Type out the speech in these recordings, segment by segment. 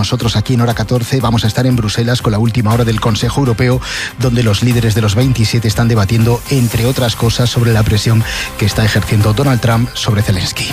Nosotros aquí en Hora 14 vamos a estar en Bruselas con la última hora del Consejo Europeo, donde los líderes de los 27 están debatiendo, entre otras cosas, sobre la presión que está ejerciendo Donald Trump sobre Zelensky.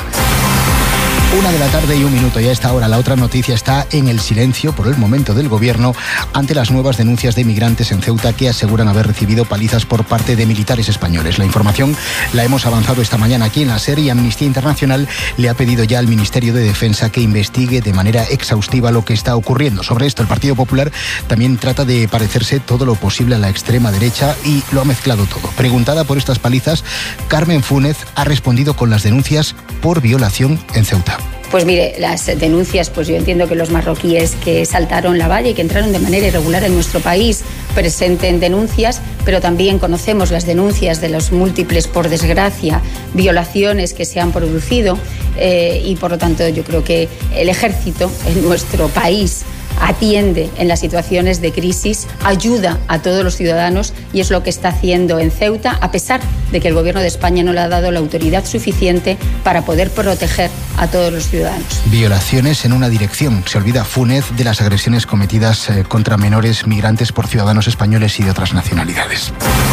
1:01 y a esta hora la otra noticia está en el silencio por el momento del gobierno ante las nuevas denuncias de migrantes en Ceuta que aseguran haber recibido palizas por parte de militares españoles. La información la hemos avanzado esta mañana aquí en la SER y Amnistía Internacional le ha pedido ya al Ministerio de Defensa que investigue de manera exhaustiva lo que está ocurriendo. Sobre esto el Partido Popular también trata de parecerse todo lo posible a la extrema derecha y lo ha mezclado todo. Preguntada por estas palizas, Carmen Fúnez ha respondido con las denuncias por violación en Ceuta. Pues mire, las denuncias, pues yo entiendo que los marroquíes que saltaron la valla y que entraron de manera irregular en nuestro país presenten denuncias, pero también conocemos las denuncias de los múltiples, por desgracia, violaciones que se han producido y por lo tanto yo creo que el ejército en nuestro país atiende en las situaciones de crisis, ayuda a todos los ciudadanos y es lo que está haciendo en Ceuta, a pesar de que el Gobierno de España no le ha dado la autoridad suficiente para poder proteger a todos los ciudadanos. Violaciones en una dirección. Se olvida Fúnez de las agresiones cometidas contra menores migrantes por ciudadanos españoles y de otras nacionalidades.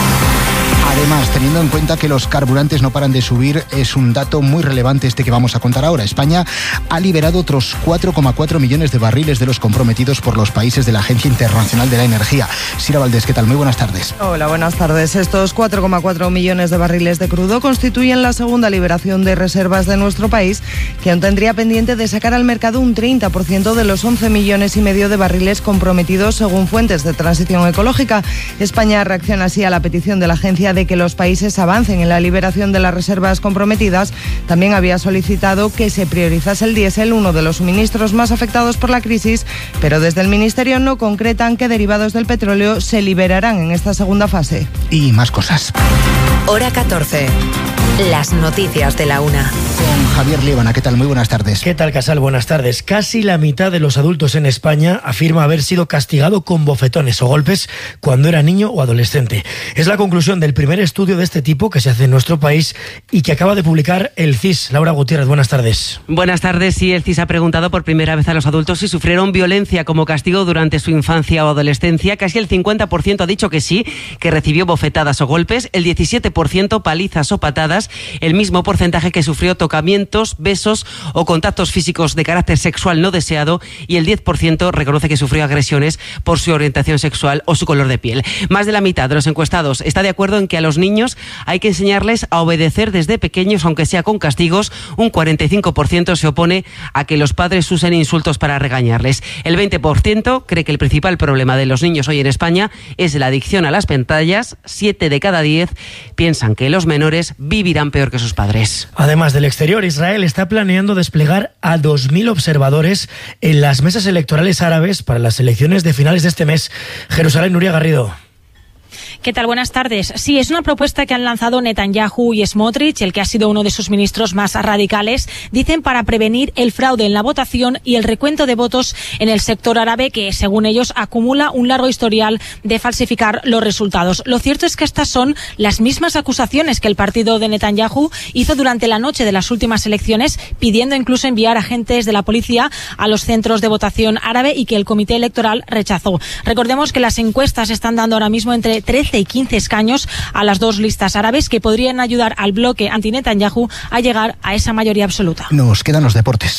Además, teniendo en cuenta que los carburantes no paran de subir, es un dato muy relevante este que vamos a contar ahora. España ha liberado otros 4,4 millones de barriles de los comprometidos por los países de la Agencia Internacional de la Energía. Sira Valdés, ¿qué tal? Muy buenas tardes. Hola, buenas tardes. Estos 4,4 millones de barriles de crudo constituyen la segunda liberación de reservas de nuestro país, que aún tendría pendiente de sacar al mercado un 30% de los 11,5 millones de barriles comprometidos según fuentes de transición ecológica. España reacciona así a la petición de la agencia de que los países avancen en la liberación de las reservas comprometidas. También había solicitado que se priorizase el diésel, uno de los suministros más afectados por la crisis, pero desde el Ministerio no concretan qué derivados del petróleo se liberarán en esta segunda fase. Y más cosas. Hora 14. Las noticias de la una. Con Javier Líbana, ¿qué tal? Muy buenas tardes. ¿Qué tal, Casal? Buenas tardes. Casi la mitad de los adultos en España afirma haber sido castigado con bofetones o golpes cuando era niño o adolescente. Es la conclusión del primer estudio de este tipo que se hace en nuestro país y que acaba de publicar el CIS. Laura Gutiérrez, buenas tardes. Buenas tardes. Sí, el CIS ha preguntado por primera vez a los adultos si sufrieron violencia como castigo durante su infancia o adolescencia. Casi el 50% ha dicho que sí, que recibió bofetadas o golpes, el 17% palizas o patadas, el mismo porcentaje que sufrió tocamientos, besos o contactos físicos de carácter sexual no deseado y el 10% reconoce que sufrió agresiones por su orientación sexual o su color de piel. Más de la mitad de los encuestados está de acuerdo en que a los niños hay que enseñarles a obedecer desde pequeños, aunque sea con castigos. Un 45% se opone a que los padres usen insultos para regañarles. El 20% cree que el principal problema de los niños hoy en España es la adicción a las pantallas. 7 de cada 10 piensan que los menores vivirán peor que sus padres. Además del exterior, Israel está planeando desplegar a 2.000 observadores en las mesas electorales árabes para las elecciones de finales de este mes. Jerusalén, Nuria Garrido. ¿Qué tal? Buenas tardes. Sí, es una propuesta que han lanzado Netanyahu y Smotrich, el que ha sido uno de sus ministros más radicales, dicen para prevenir el fraude en la votación y el recuento de votos en el sector árabe, que según ellos acumula un largo historial de falsificar los resultados. Lo cierto es que estas son las mismas acusaciones que el partido de Netanyahu hizo durante la noche de las últimas elecciones, pidiendo incluso enviar agentes de la policía a los centros de votación árabe y que el comité electoral rechazó. Recordemos que las encuestas están dando ahora mismo entre 13 y 15 escaños a las dos listas árabes que podrían ayudar al bloque anti-Netanyahu a llegar a esa mayoría absoluta. Nos quedan los deportes.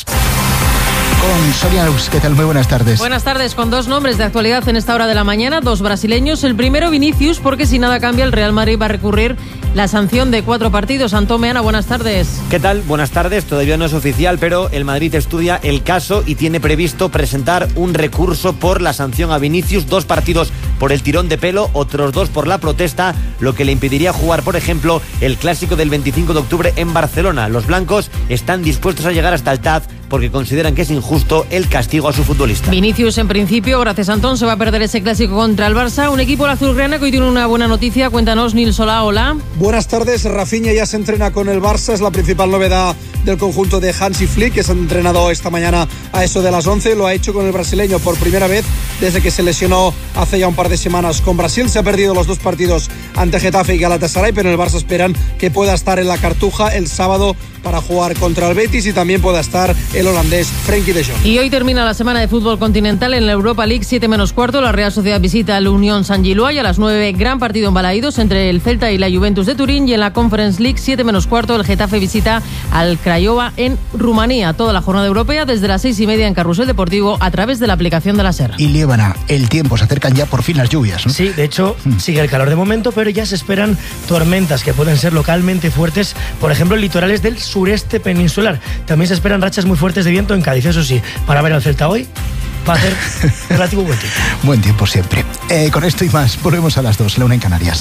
Con Sonia Luz, ¿qué tal? Muy buenas tardes. Buenas tardes, con dos nombres de actualidad en esta hora de la mañana, dos brasileños. El primero, Vinicius, porque si nada cambia, el Real Madrid va a recurrir la sanción de 4 partidos. Antón Meana, buenas tardes. ¿Qué tal? Buenas tardes. Todavía no es oficial, pero el Madrid estudia el caso y tiene previsto presentar un recurso por la sanción a Vinicius. 2 partidos por el tirón de pelo, otros 2 por la protesta, lo que le impediría jugar, por ejemplo, el clásico del 25 de octubre en Barcelona. Los blancos están dispuestos a llegar hasta el TAD porque consideran que es injusto el castigo a su futbolista. Vinicius, en principio, gracias Antón, se va a perder ese clásico contra el Barça. Un equipo azulgrana que hoy tiene una buena noticia. Cuéntanos, Nil Solá, hola. Buenas tardes. Rafinha ya se entrena con el Barça, es la principal novedad del conjunto de Hansi Flick, que se ha entrenado esta mañana a eso de las 11. Lo ha hecho con el brasileño por primera vez desde que se lesionó hace ya un par par de semanas. Con Brasil se ha perdido los 2 partidos ante Getafe y Galatasaray, pero en el Barça esperan que pueda estar en la Cartuja el sábado para jugar contra el Betis y también pueda estar el holandés Frenkie de Jong. Y hoy termina la semana de fútbol continental en la Europa League, 7:15. La Real Sociedad visita al Unión San Gilois, a las 9 gran partido en Balaídos entre el Celta y la Juventus de Turín, y en la Conference League 7:15 el Getafe visita al Craiova en Rumanía. Toda la jornada europea desde las 6:30 en Carrusel Deportivo a través de la aplicación de la SER. Y Liébana, el tiempo, se acercan ya por fin las lluvias, ¿no? Sí, de hecho sigue el calor de momento, pero ya se esperan tormentas que pueden ser localmente fuertes, por ejemplo en litorales del sureste peninsular. También se esperan rachas muy fuertes de viento en Cádiz. Eso sí, para ver al Celta hoy va a hacer relativo buen tiempo. Buen tiempo siempre. Con esto y más, volvemos a las 2, la 1 en Canarias.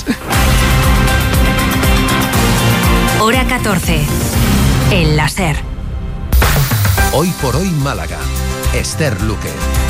Hora 14, en la SER. Hoy por hoy Málaga. Esther Luque.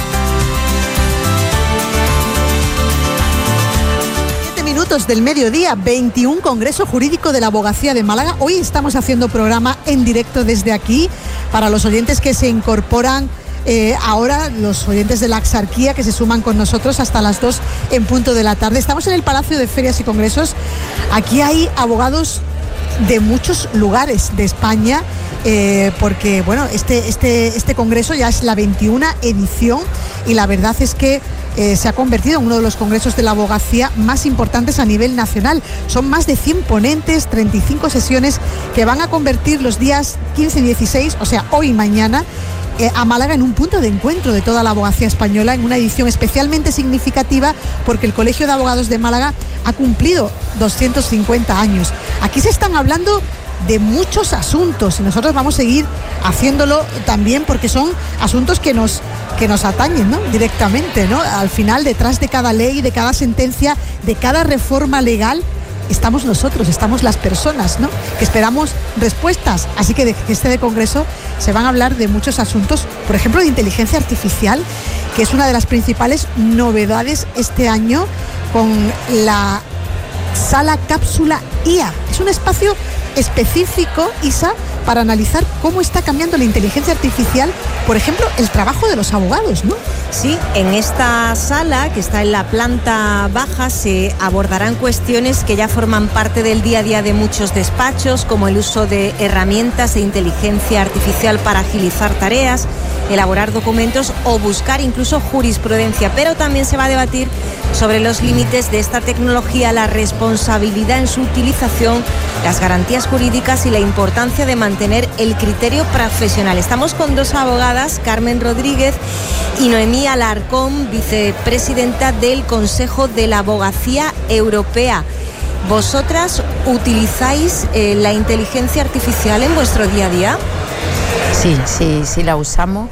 7:00 del mediodía, 21 Congreso Jurídico de la Abogacía de Málaga. Hoy estamos haciendo programa en directo desde aquí para los oyentes que se incorporan ahora, los oyentes de la Axarquía que se suman con nosotros hasta las 2 en punto de la tarde. Estamos en el Palacio de Ferias y Congresos. Aquí hay abogados de muchos lugares de España, porque bueno, este congreso ya es la 21ª edición y la verdad es que se ha convertido en uno de los congresos de la abogacía más importantes a nivel nacional. Son más de 100 ponentes, 35 sesiones que van a convertir los días 15 y 16, o sea, hoy y mañana, a Málaga en un punto de encuentro de toda la abogacía española, en una edición especialmente significativa porque el Colegio de Abogados de Málaga ha cumplido 250 años. Aquí se están hablando de muchos asuntos y nosotros vamos a seguir haciéndolo también porque son asuntos que nos atañen, ¿no? Directamente, ¿no? Al final, detrás de cada ley, de cada sentencia, de cada reforma legal, estamos nosotros, estamos las personas, ¿no? Que esperamos respuestas. Así que de este congreso se van a hablar de muchos asuntos, por ejemplo, de inteligencia artificial, que es una de las principales novedades este año con la Sala Cápsula IA. Es un espacio específico, Isa, para analizar cómo está cambiando la inteligencia artificial, por ejemplo, el trabajo de los abogados, ¿no? Sí, en esta sala, que está en la planta baja, se abordarán cuestiones que ya forman parte del día a día de muchos despachos, como el uso de herramientas de inteligencia artificial para agilizar tareas, elaborar documentos o buscar incluso jurisprudencia. Pero también se va a debatir sobre los límites de esta tecnología, la responsabilidad en su utilización, las garantías jurídicas y la importancia de mantener el criterio profesional. Estamos con 2 abogadas, Carmen Rodríguez y Noemí Alarcón, vicepresidenta del Consejo de la Abogacía Europea. ¿Vosotras utilizáis la inteligencia artificial en vuestro día a día? Sí, la usamos.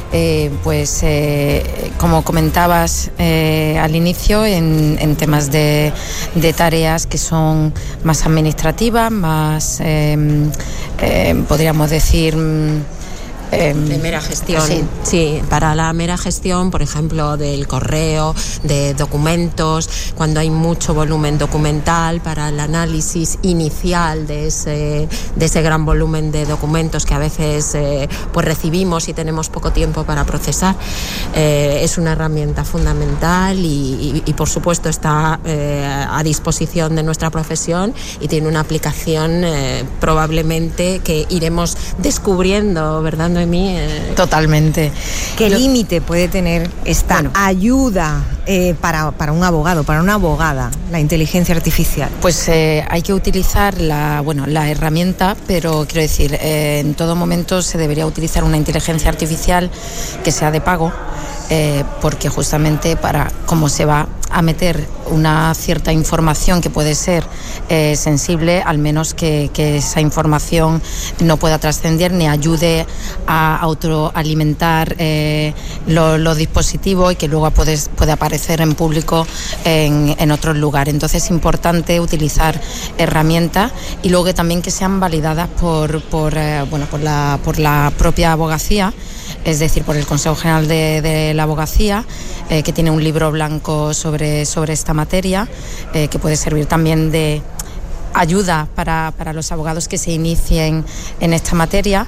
Como comentabas al inicio, en temas de tareas que son más administrativas, más, podríamos decir... de mera gestión. Sí, para la mera gestión, por ejemplo, del correo, de documentos, cuando hay mucho volumen documental, para el análisis inicial de ese gran volumen de documentos que a veces pues recibimos y tenemos poco tiempo para procesar. Es una herramienta fundamental y por supuesto está a disposición de nuestra profesión y tiene una aplicación probablemente que iremos descubriendo, ¿verdad, Noemí? Totalmente. ¿Qué límite puede tener esta ayuda para un abogado, para una abogada, la inteligencia artificial? Pues hay que utilizar la herramienta, pero quiero decir, en todo momento se debería utilizar una inteligencia artificial que sea de pago, porque justamente como se va a meter una cierta información que puede ser sensible, al menos que esa información no pueda trascender ni ayude a autoalimentar los dispositivos y que luego puede aparecer en público en otros lugares. Entonces es importante utilizar herramientas y luego también que sean validadas por la propia abogacía, es decir, por el Consejo General de la Abogacía, que tiene un libro blanco sobre esta materia, que puede servir también de ayuda para los abogados que se inicien en esta materia.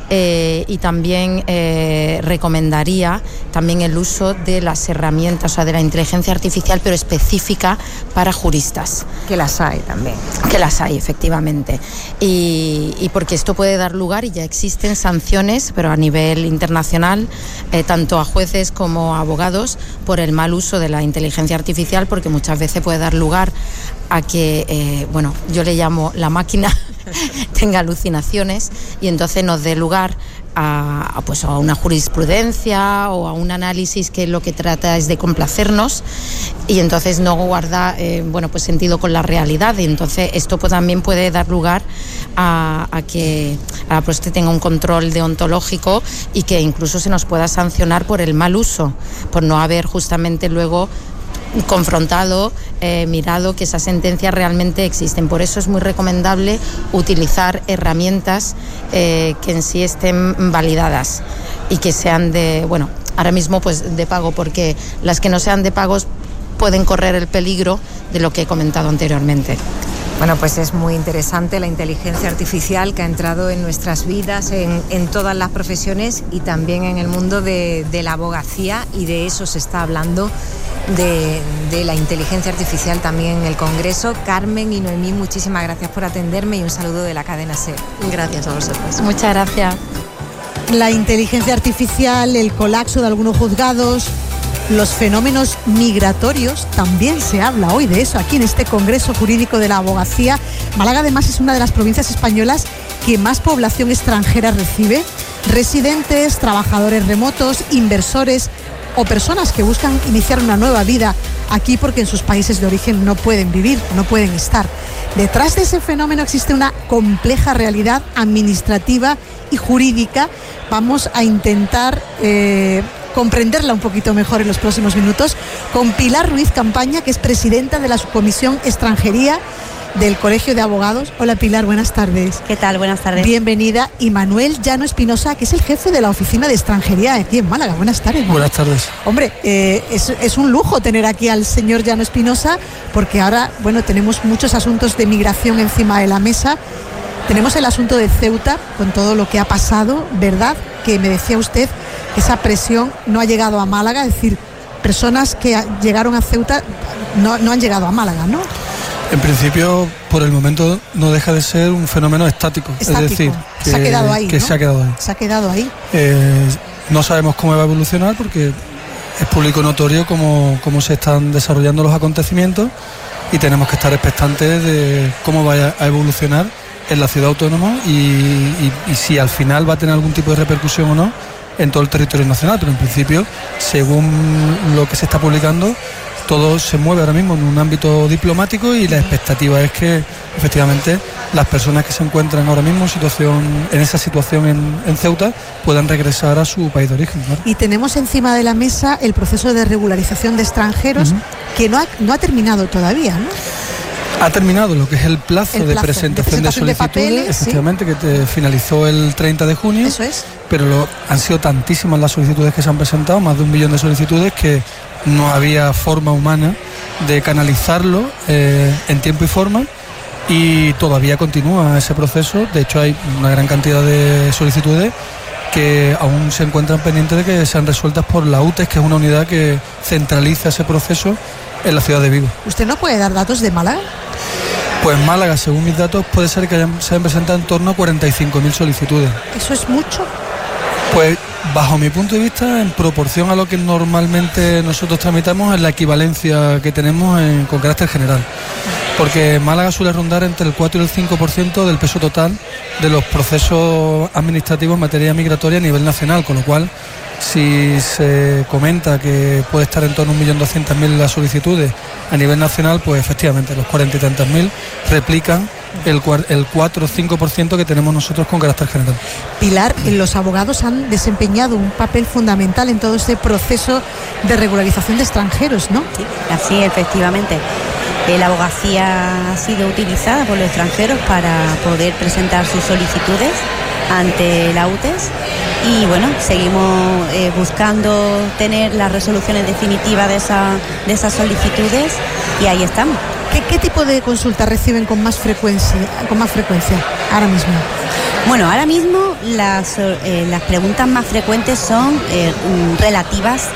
y también recomendaría también el uso de las herramientas, o sea, de la inteligencia artificial, pero específica para juristas. Que las hay también. Que las hay, efectivamente. Y porque esto puede dar lugar, y ya existen sanciones, pero a nivel internacional, tanto a jueces como a abogados, por el mal uso de la inteligencia artificial, porque muchas veces puede dar lugar a que, yo le llamo la máquina, tenga alucinaciones y entonces nos dé lugar a una jurisprudencia o a un análisis que lo que trata es de complacernos, y entonces no guarda sentido con la realidad, y entonces esto también puede dar lugar a que tenga un control deontológico y que incluso se nos pueda sancionar por el mal uso, por no haber justamente luego confrontado, mirado que esas sentencias realmente existen. Por eso es muy recomendable utilizar herramientas que en sí estén validadas y que sean ahora mismo de pago, porque las que no sean de pagos pueden correr el peligro de lo que he comentado anteriormente. Bueno, pues es muy interesante la inteligencia artificial que ha entrado en nuestras vidas, en todas las profesiones y también en el mundo de la abogacía, y de eso se está hablando, de la inteligencia artificial también en el Congreso. Carmen y Noemí, muchísimas gracias por atenderme y un saludo de la cadena SER. Gracias a vosotros. Muchas gracias. La inteligencia artificial, el colapso de algunos juzgados, los fenómenos migratorios, también se habla hoy de eso aquí en este Congreso Jurídico de la Abogacía. Málaga además es una de las provincias españolas que más población extranjera recibe, residentes, trabajadores remotos, inversores o personas que buscan iniciar una nueva vida aquí porque en sus países de origen no pueden vivir, no pueden estar. Detrás de ese fenómeno existe una compleja realidad administrativa y jurídica. Vamos a intentar comprenderla un poquito mejor en los próximos minutos con Pilar Ruiz Campaña, que es presidenta de la Subcomisión Extranjería del Colegio de Abogados. Hola Pilar, buenas tardes. ¿Qué tal? Buenas tardes. Bienvenida. Y Manuel Llano Espinosa, que es el jefe de la Oficina de Extranjería aquí en Málaga. Buenas tardes, Manuel. Buenas tardes. Hombre, es un lujo tener aquí al señor Llano Espinosa, porque ahora, tenemos muchos asuntos de migración encima de la mesa. Tenemos el asunto de Ceuta, con todo lo que ha pasado, ¿verdad? Que me decía usted que esa presión no ha llegado a Málaga, es decir, personas que llegaron a Ceuta no han llegado a Málaga, ¿no? En principio, por el momento, no deja de ser un fenómeno estático. Es decir, se ha quedado ahí, que ¿no? Se ha quedado ahí. Se ha quedado ahí. No sabemos cómo va a evolucionar, porque es público notorio cómo se están desarrollando los acontecimientos, y tenemos que estar expectantes de cómo vaya a evolucionar en la ciudad autónoma y si al final va a tener algún tipo de repercusión o no en todo el territorio nacional. Pero en principio, según lo que se está publicando, todo se mueve ahora mismo en un ámbito diplomático, y la expectativa es que efectivamente las personas que se encuentran ahora mismo en esa situación en Ceuta puedan regresar a su país de origen, ¿no? Y tenemos encima de la mesa el proceso de regularización de extranjeros, que no ha terminado todavía, ¿no? Ha terminado lo que es el plazo de presentación de solicitudes, papeles, efectivamente, sí, que finalizó el 30 de junio. Eso es. Pero han sido tantísimas las solicitudes que se han presentado, más de 1 millón de solicitudes, que no había forma humana de canalizarlo en tiempo y forma, y todavía continúa ese proceso. De hecho, hay una gran cantidad de solicitudes que aún se encuentran pendientes de que sean resueltas por la UTES, que es una unidad que centraliza ese proceso en la ciudad de Vigo. ¿Usted no puede dar datos de Málaga? Pues Málaga, según mis datos, puede ser que se hayan presentado en torno a 45.000 solicitudes. ¿Eso es mucho? Pues bajo mi punto de vista, en proporción a lo que normalmente nosotros tramitamos, es la equivalencia que tenemos con carácter general. Porque Málaga suele rondar entre el 4 y el 5% del peso total de los procesos administrativos en materia migratoria a nivel nacional, con lo cual, si se comenta que puede estar en torno a 1.200.000 las solicitudes a nivel nacional, pues efectivamente los 40 y tantas mil replican el 4 o 5% que tenemos nosotros con carácter general. Pilar, los abogados han desempeñado un papel fundamental en todo este proceso de regularización de extranjeros, ¿no? Sí, así efectivamente. La abogacía ha sido utilizada por los extranjeros para poder presentar sus solicitudes ante la UTES, y seguimos buscando tener las resoluciones definitivas de esas solicitudes, y ahí estamos. ¿Qué tipo de consultas reciben con más frecuencia ahora mismo? Bueno, ahora mismo las preguntas más frecuentes son relativas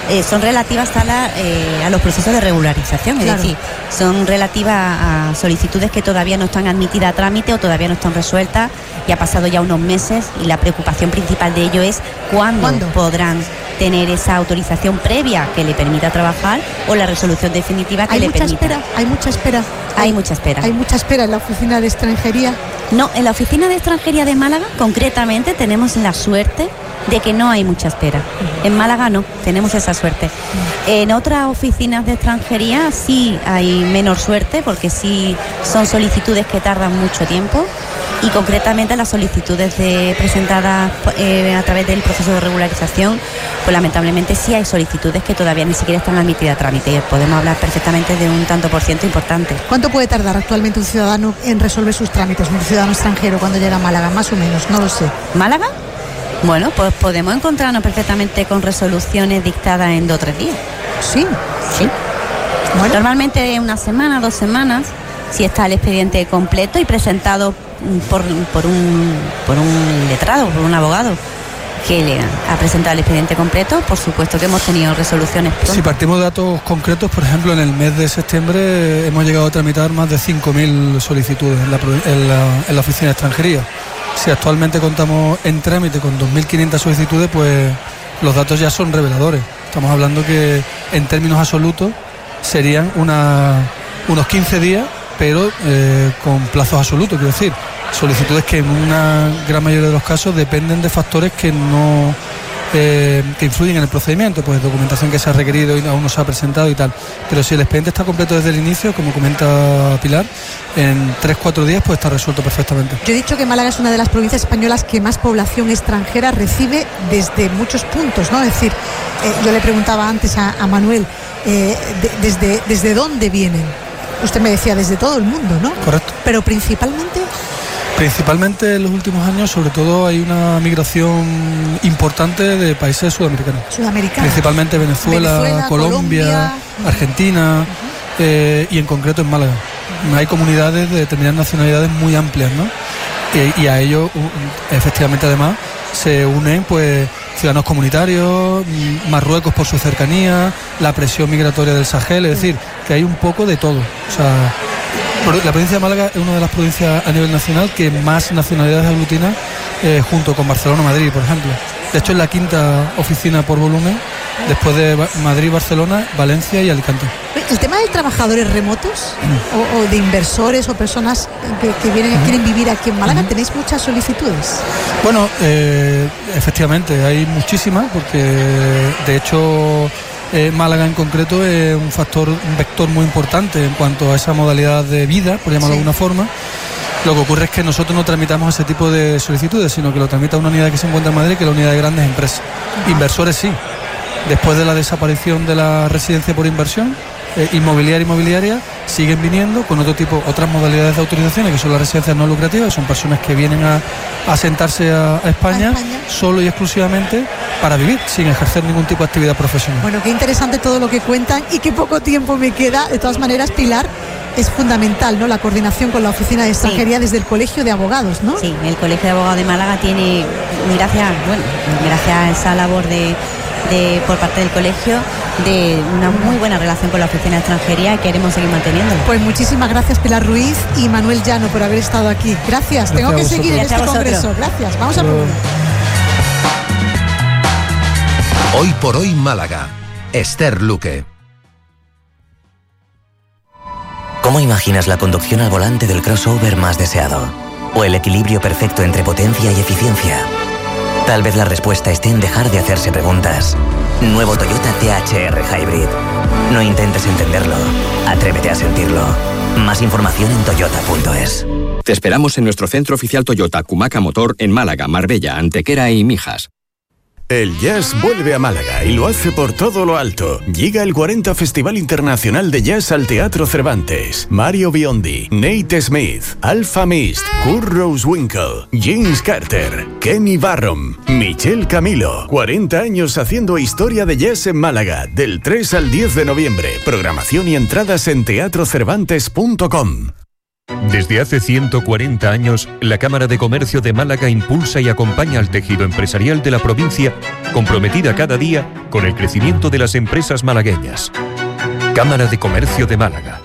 a los procesos de regularización, es decir, son relativas a solicitudes que todavía no están admitidas a trámite o todavía no están resueltas, y ha pasado ya unos meses, y la preocupación principal de ello es cuándo podrán tener esa autorización previa que le permita trabajar o la resolución definitiva que le permita. Hay mucha espera. Hay mucha espera. Hay mucha espera en la oficina de extranjería. No, en la oficina de extranjería de Málaga, concretamente, tenemos la suerte de que no hay mucha espera. En Málaga no, tenemos esa suerte. En otras oficinas de extranjería sí hay menor suerte, porque sí son solicitudes que tardan mucho tiempo, y concretamente las solicitudes presentadas a través del proceso de regularización, pues lamentablemente sí hay solicitudes que todavía ni siquiera están admitidas a trámite, y podemos hablar perfectamente de un tanto por ciento importante. ¿Cuánto puede tardar actualmente un ciudadano en resolver sus trámites, un ciudadano extranjero, cuando llega a Málaga? Más o menos, no lo sé. ¿Málaga? Bueno, pues podemos encontrarnos perfectamente con resoluciones dictadas en 2 o 3 días. Sí. Bueno. Normalmente una semana, 2 semanas, si está el expediente completo y presentado por un letrado, por un abogado que le ha presentado el expediente completo. Por supuesto que hemos tenido resoluciones pronto. Si partimos de datos concretos, por ejemplo, en el mes de septiembre hemos llegado a tramitar más de 5.000 solicitudes en la oficina de extranjería. Si actualmente contamos en trámite con 2.500 solicitudes, pues los datos ya son reveladores. Estamos hablando que en términos absolutos serían unos 15 días, pero con plazos absolutos, quiero decir, solicitudes que en una gran mayoría de los casos dependen de factores que influyen en el procedimiento, pues documentación que se ha requerido y aún no se ha presentado y tal. Pero si el expediente está completo desde el inicio, como comenta Pilar, en 3-4 días pues está resuelto perfectamente. Yo he dicho que Málaga es una de las provincias españolas que más población extranjera recibe desde muchos puntos, ¿no? Es decir, yo le preguntaba antes a Manuel, ¿desde dónde vienen? Usted me decía desde todo el mundo, ¿no? Correcto. Pero principalmente en los últimos años, sobre todo, hay una migración importante de países sudamericanos. Principalmente Venezuela, Colombia, Argentina, y en concreto en Málaga. Hay comunidades de determinadas nacionalidades muy amplias, ¿no? Y a ello, efectivamente, además, se unen pues ciudadanos comunitarios, Marruecos por su cercanía, la presión migratoria del Sahel, es decir, que hay un poco de todo. O sea, la provincia de Málaga es una de las provincias a nivel nacional que más nacionalidades aglutina, junto con Barcelona o Madrid, por ejemplo. De hecho, es la 5ª oficina por volumen, después de Madrid, Barcelona, Valencia y Alicante. El tema de trabajadores remotos o de inversores o personas que quieren vivir aquí en Málaga, ¿tenéis muchas solicitudes? Bueno, efectivamente, hay muchísimas, porque de hecho Málaga en concreto es un vector muy importante en cuanto a esa modalidad de vida, por llamarlo de alguna forma. Lo que ocurre es que nosotros no tramitamos ese tipo de solicitudes, sino que lo tramita una unidad que se encuentra en Madrid, que es la unidad de grandes empresas. Inversores sí. Después de la desaparición de la residencia por inversión, inmobiliaria, siguen viniendo con otras modalidades de autorizaciones, que son las residencias no lucrativas, que son personas que vienen a asentarse a España solo y exclusivamente para vivir, sin ejercer ningún tipo de actividad profesional. Bueno, qué interesante todo lo que cuentan y qué poco tiempo me queda. De todas maneras, Pilar, es fundamental, ¿no?, la coordinación con la oficina de extranjería desde el Colegio de Abogados, ¿no? Sí, el Colegio de Abogados de Málaga tiene, gracias a esa labor por parte del colegio, de una muy buena relación con la oficina de extranjería, y queremos seguir manteniendo. Pues muchísimas gracias, Pilar Ruiz y Manuel Llano, por haber estado aquí. Gracias. Tengo que seguir en este congreso. Gracias. Vamos a probar. Hoy por hoy Málaga. Esther Luque. ¿Cómo imaginas la conducción al volante del crossover más deseado? ¿O el equilibrio perfecto entre potencia y eficiencia? Tal vez la respuesta esté en dejar de hacerse preguntas. Nuevo Toyota THR Hybrid. No intentes entenderlo, atrévete a sentirlo. Más información en toyota.es. Te esperamos en nuestro centro oficial Toyota Cumaca Motor en Málaga, Marbella, Antequera y Mijas. El jazz vuelve a Málaga y lo hace por todo lo alto. Llega el 40 Festival Internacional de Jazz al Teatro Cervantes. Mario Biondi, Nate Smith, Alfa Mist, Kurt Rosewinkle, James Carter, Kenny Barron, Michel Camilo. 40 años haciendo historia de jazz en Málaga, del 3 al 10 de noviembre. Programación y entradas en teatrocervantes.com. Desde hace 140 años, la Cámara de Comercio de Málaga impulsa y acompaña al tejido empresarial de la provincia, comprometida cada día con el crecimiento de las empresas malagueñas. Cámara de Comercio de Málaga.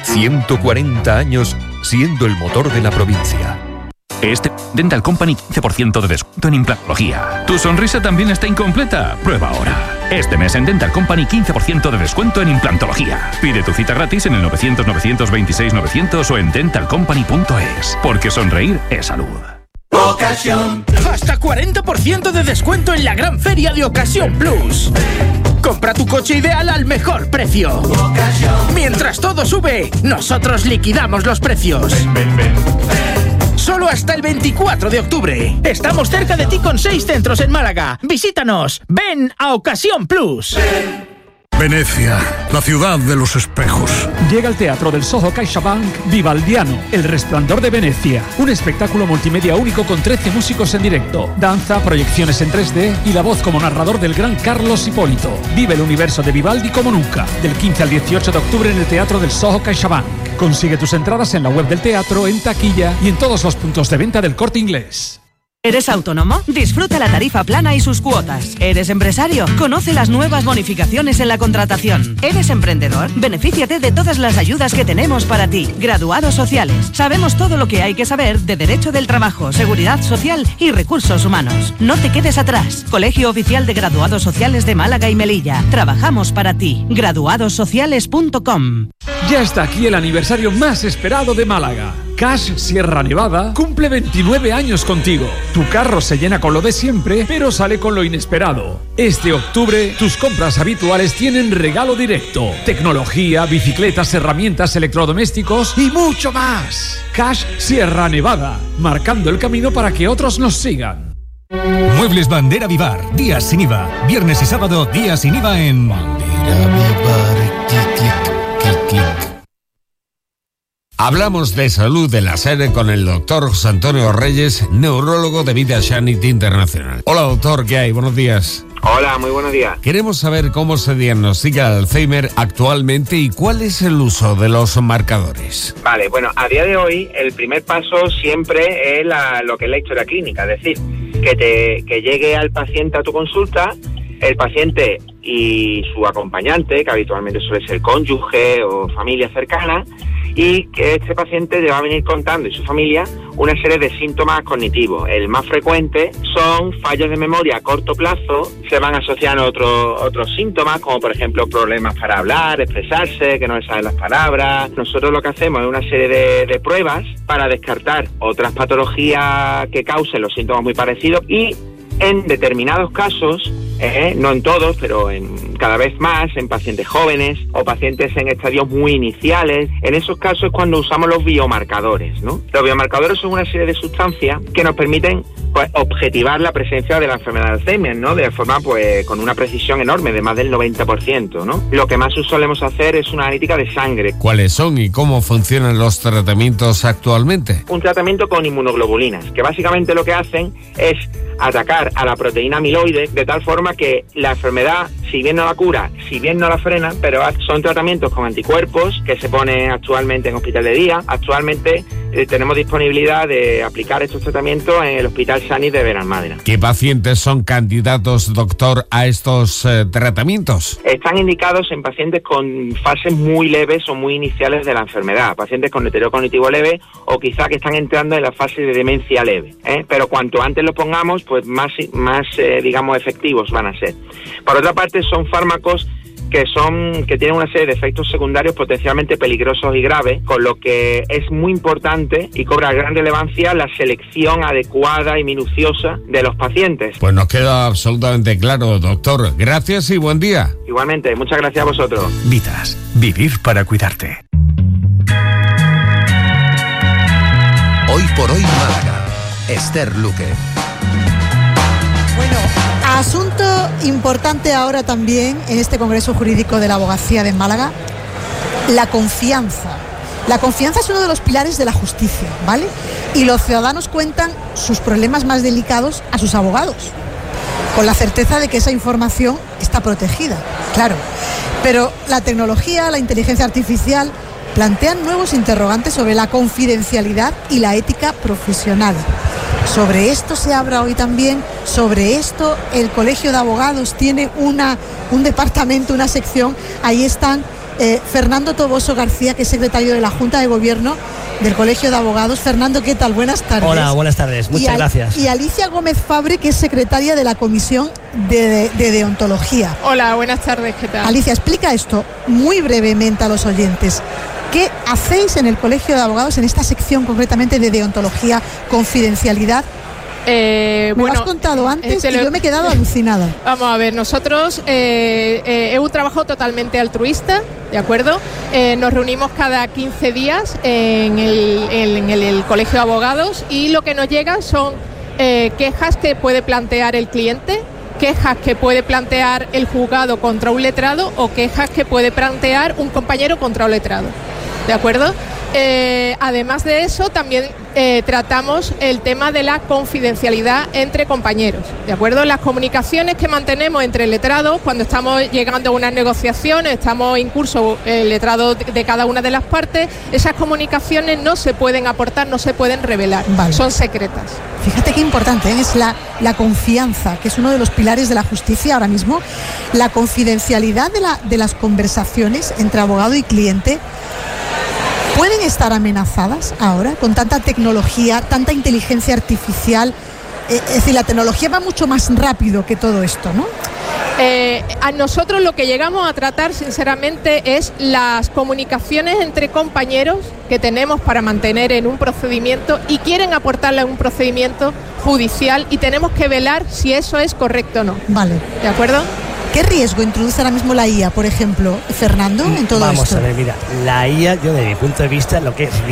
140 años siendo el motor de la provincia. Este Dental Company 15% de descuento en implantología. ¿Tu sonrisa también está incompleta? Prueba ahora. Este mes en Dental Company 15% de descuento en implantología. Pide tu cita gratis en el 900-926-900 o en dentalcompany.es. Porque sonreír es salud. Ocasión. Hasta 40% de descuento en la gran feria de Ocasión Plus. Compra tu coche ideal al mejor precio. Ocasión. Mientras todo sube, nosotros liquidamos los precios. Solo hasta el 24 de octubre. Estamos cerca de ti con 6 centros en Málaga. Visítanos. Ven a Ocasión Plus. Venecia, la ciudad de los espejos. Llega al Teatro del Soho CaixaBank Vivaldiano, El Resplandor de Venecia. Un espectáculo multimedia único con 13 músicos en directo, danza, proyecciones en 3D y la voz como narrador del gran Carlos Hipólito. Vive el universo de Vivaldi como nunca. Del 15 al 18 de octubre en el Teatro del Soho CaixaBank. Consigue tus entradas en la web del teatro, en taquilla y en todos los puntos de venta del Corte Inglés. ¿Eres autónomo? Disfruta la tarifa plana y sus cuotas. ¿Eres empresario? Conoce las nuevas bonificaciones en la contratación. ¿Eres emprendedor? Benefíciate de todas las ayudas que tenemos para ti. Graduados sociales. Sabemos todo lo que hay que saber de Derecho del Trabajo, Seguridad Social y Recursos Humanos. No te quedes atrás. Colegio Oficial de Graduados Sociales de Málaga y Melilla. Trabajamos para ti. Graduadossociales.com. Ya está aquí el aniversario más esperado de Málaga. Cash Sierra Nevada cumple 29 años contigo. Tu carro se llena con lo de siempre, pero sale con lo inesperado. Este octubre, tus compras habituales tienen regalo directo. Tecnología, bicicletas, herramientas, electrodomésticos y mucho más. Cash Sierra Nevada, marcando el camino para que otros nos sigan. Muebles Bandera Vivar, días sin IVA. Viernes y sábado, días sin IVA en Bandera Vivar. Clic, clic, clic, clic. Hablamos de salud de la SER con el doctor José Antonio Reyes, neurólogo de Vida Sanity Internacional. Hola doctor, ¿qué hay? Buenos días. Hola, muy buenos días. Queremos saber cómo se diagnostica el Alzheimer actualmente y cuál es el uso de los marcadores. Vale, bueno, a día de hoy el primer paso siempre es lo que es la historia clínica, es decir, que llegue al paciente a tu consulta, el paciente y su acompañante, que habitualmente suele ser cónyuge o familia cercana, y que este paciente le va a venir contando y su familia una serie de síntomas cognitivos. El más frecuente son fallos de memoria a corto plazo, se van asociando otros síntomas, como por ejemplo problemas para hablar, expresarse, que no le salen las palabras. Nosotros lo que hacemos es una serie de pruebas para descartar otras patologías que causen los síntomas muy parecidos y en determinados casos, no en todos, pero cada vez más, en pacientes jóvenes o pacientes en estadios muy iniciales, en esos casos es cuando usamos los biomarcadores, ¿no? Los biomarcadores son una serie de sustancias que nos permiten pues, objetivar la presencia de la enfermedad de Alzheimer, ¿no? De forma, pues, con una precisión enorme, de más del 90%, ¿no? Lo que más solemos hacer es una analítica de sangre. ¿Cuáles son y cómo funcionan los tratamientos actualmente? Un tratamiento con inmunoglobulinas, que básicamente lo que hacen es atacar a la proteína amiloide de tal forma que la enfermedad, si bien no la cura, si bien no la frena, pero son tratamientos con anticuerpos que se ponen actualmente en hospital de día. Actualmente tenemos disponibilidad de aplicar estos tratamientos en el Hospital Sanit de Benalmádena. ¿Qué pacientes son candidatos, doctor, a estos tratamientos? Están indicados en pacientes con fases muy leves o muy iniciales de la enfermedad, pacientes con deterioro cognitivo leve o quizá que están entrando en la fase de demencia leve, pero cuanto antes lo pongamos, pues más digamos, efectivos van a ser. Por otra parte, son fármacos que tienen una serie de efectos secundarios potencialmente peligrosos y graves, con lo que es muy importante y cobra gran relevancia la selección adecuada y minuciosa de los pacientes. Pues nos queda absolutamente claro, doctor. Gracias y buen día. Igualmente, muchas gracias a vosotros. Vitas, vivir para cuidarte. Hoy por hoy Málaga, Esther Luque. Bueno, Asunto importante ahora también en este Congreso Jurídico de la Abogacía de Málaga, la confianza. La confianza es uno de los pilares de la justicia, ¿vale? Y los ciudadanos cuentan sus problemas más delicados a sus abogados, con la certeza de que esa información está protegida, claro. Pero la tecnología, la inteligencia artificial, plantean nuevos interrogantes sobre la confidencialidad y la ética profesional. Sobre esto se habla hoy también, sobre esto el Colegio de Abogados tiene un departamento, una sección. Ahí están Fernando Toboso García, que es secretario de la Junta de Gobierno del Colegio de Abogados. Fernando, ¿qué tal? Buenas tardes. Hola, buenas tardes, muchas gracias. Y Alicia Gómez Fabre, que es secretaria de la Comisión de Deontología. Hola, buenas tardes, ¿qué tal? Alicia, explica esto muy brevemente a los oyentes. ¿Qué hacéis en el Colegio de Abogados en esta sección concretamente de deontología, confidencialidad? Me lo has contado antes y yo me he quedado alucinada. Vamos a ver, nosotros es un trabajo totalmente altruista, ¿de acuerdo? Nos reunimos cada 15 días en el Colegio de Abogados y lo que nos llega son quejas que puede plantear el cliente, quejas que puede plantear el juzgado contra un letrado o quejas que puede plantear un compañero contra un letrado, ¿de acuerdo? Además de eso, también tratamos el tema de la confidencialidad entre compañeros, ¿de acuerdo? Las comunicaciones que mantenemos entre letrados, cuando estamos llegando a unas negociaciones, estamos en curso el letrado de cada una de las partes, esas comunicaciones no se pueden aportar, no se pueden revelar, vale. Son secretas. Fíjate qué importante es la confianza, que es uno de los pilares de la justicia ahora mismo. La confidencialidad de las conversaciones entre abogado y cliente ¿pueden estar amenazadas ahora con tanta tecnología, tanta inteligencia artificial? Es decir, la tecnología va mucho más rápido que todo esto, ¿no? A nosotros lo que llegamos a tratar, sinceramente, es las comunicaciones entre compañeros que tenemos para mantener en un procedimiento y quieren aportarle a un procedimiento judicial y tenemos que velar si eso es correcto o no. Vale. ¿De acuerdo? ¿Qué riesgo introduce ahora mismo la IA, por ejemplo, Fernando, en todo esto? Vamos a ver, mira, la IA, yo desde mi punto de vista, lo que es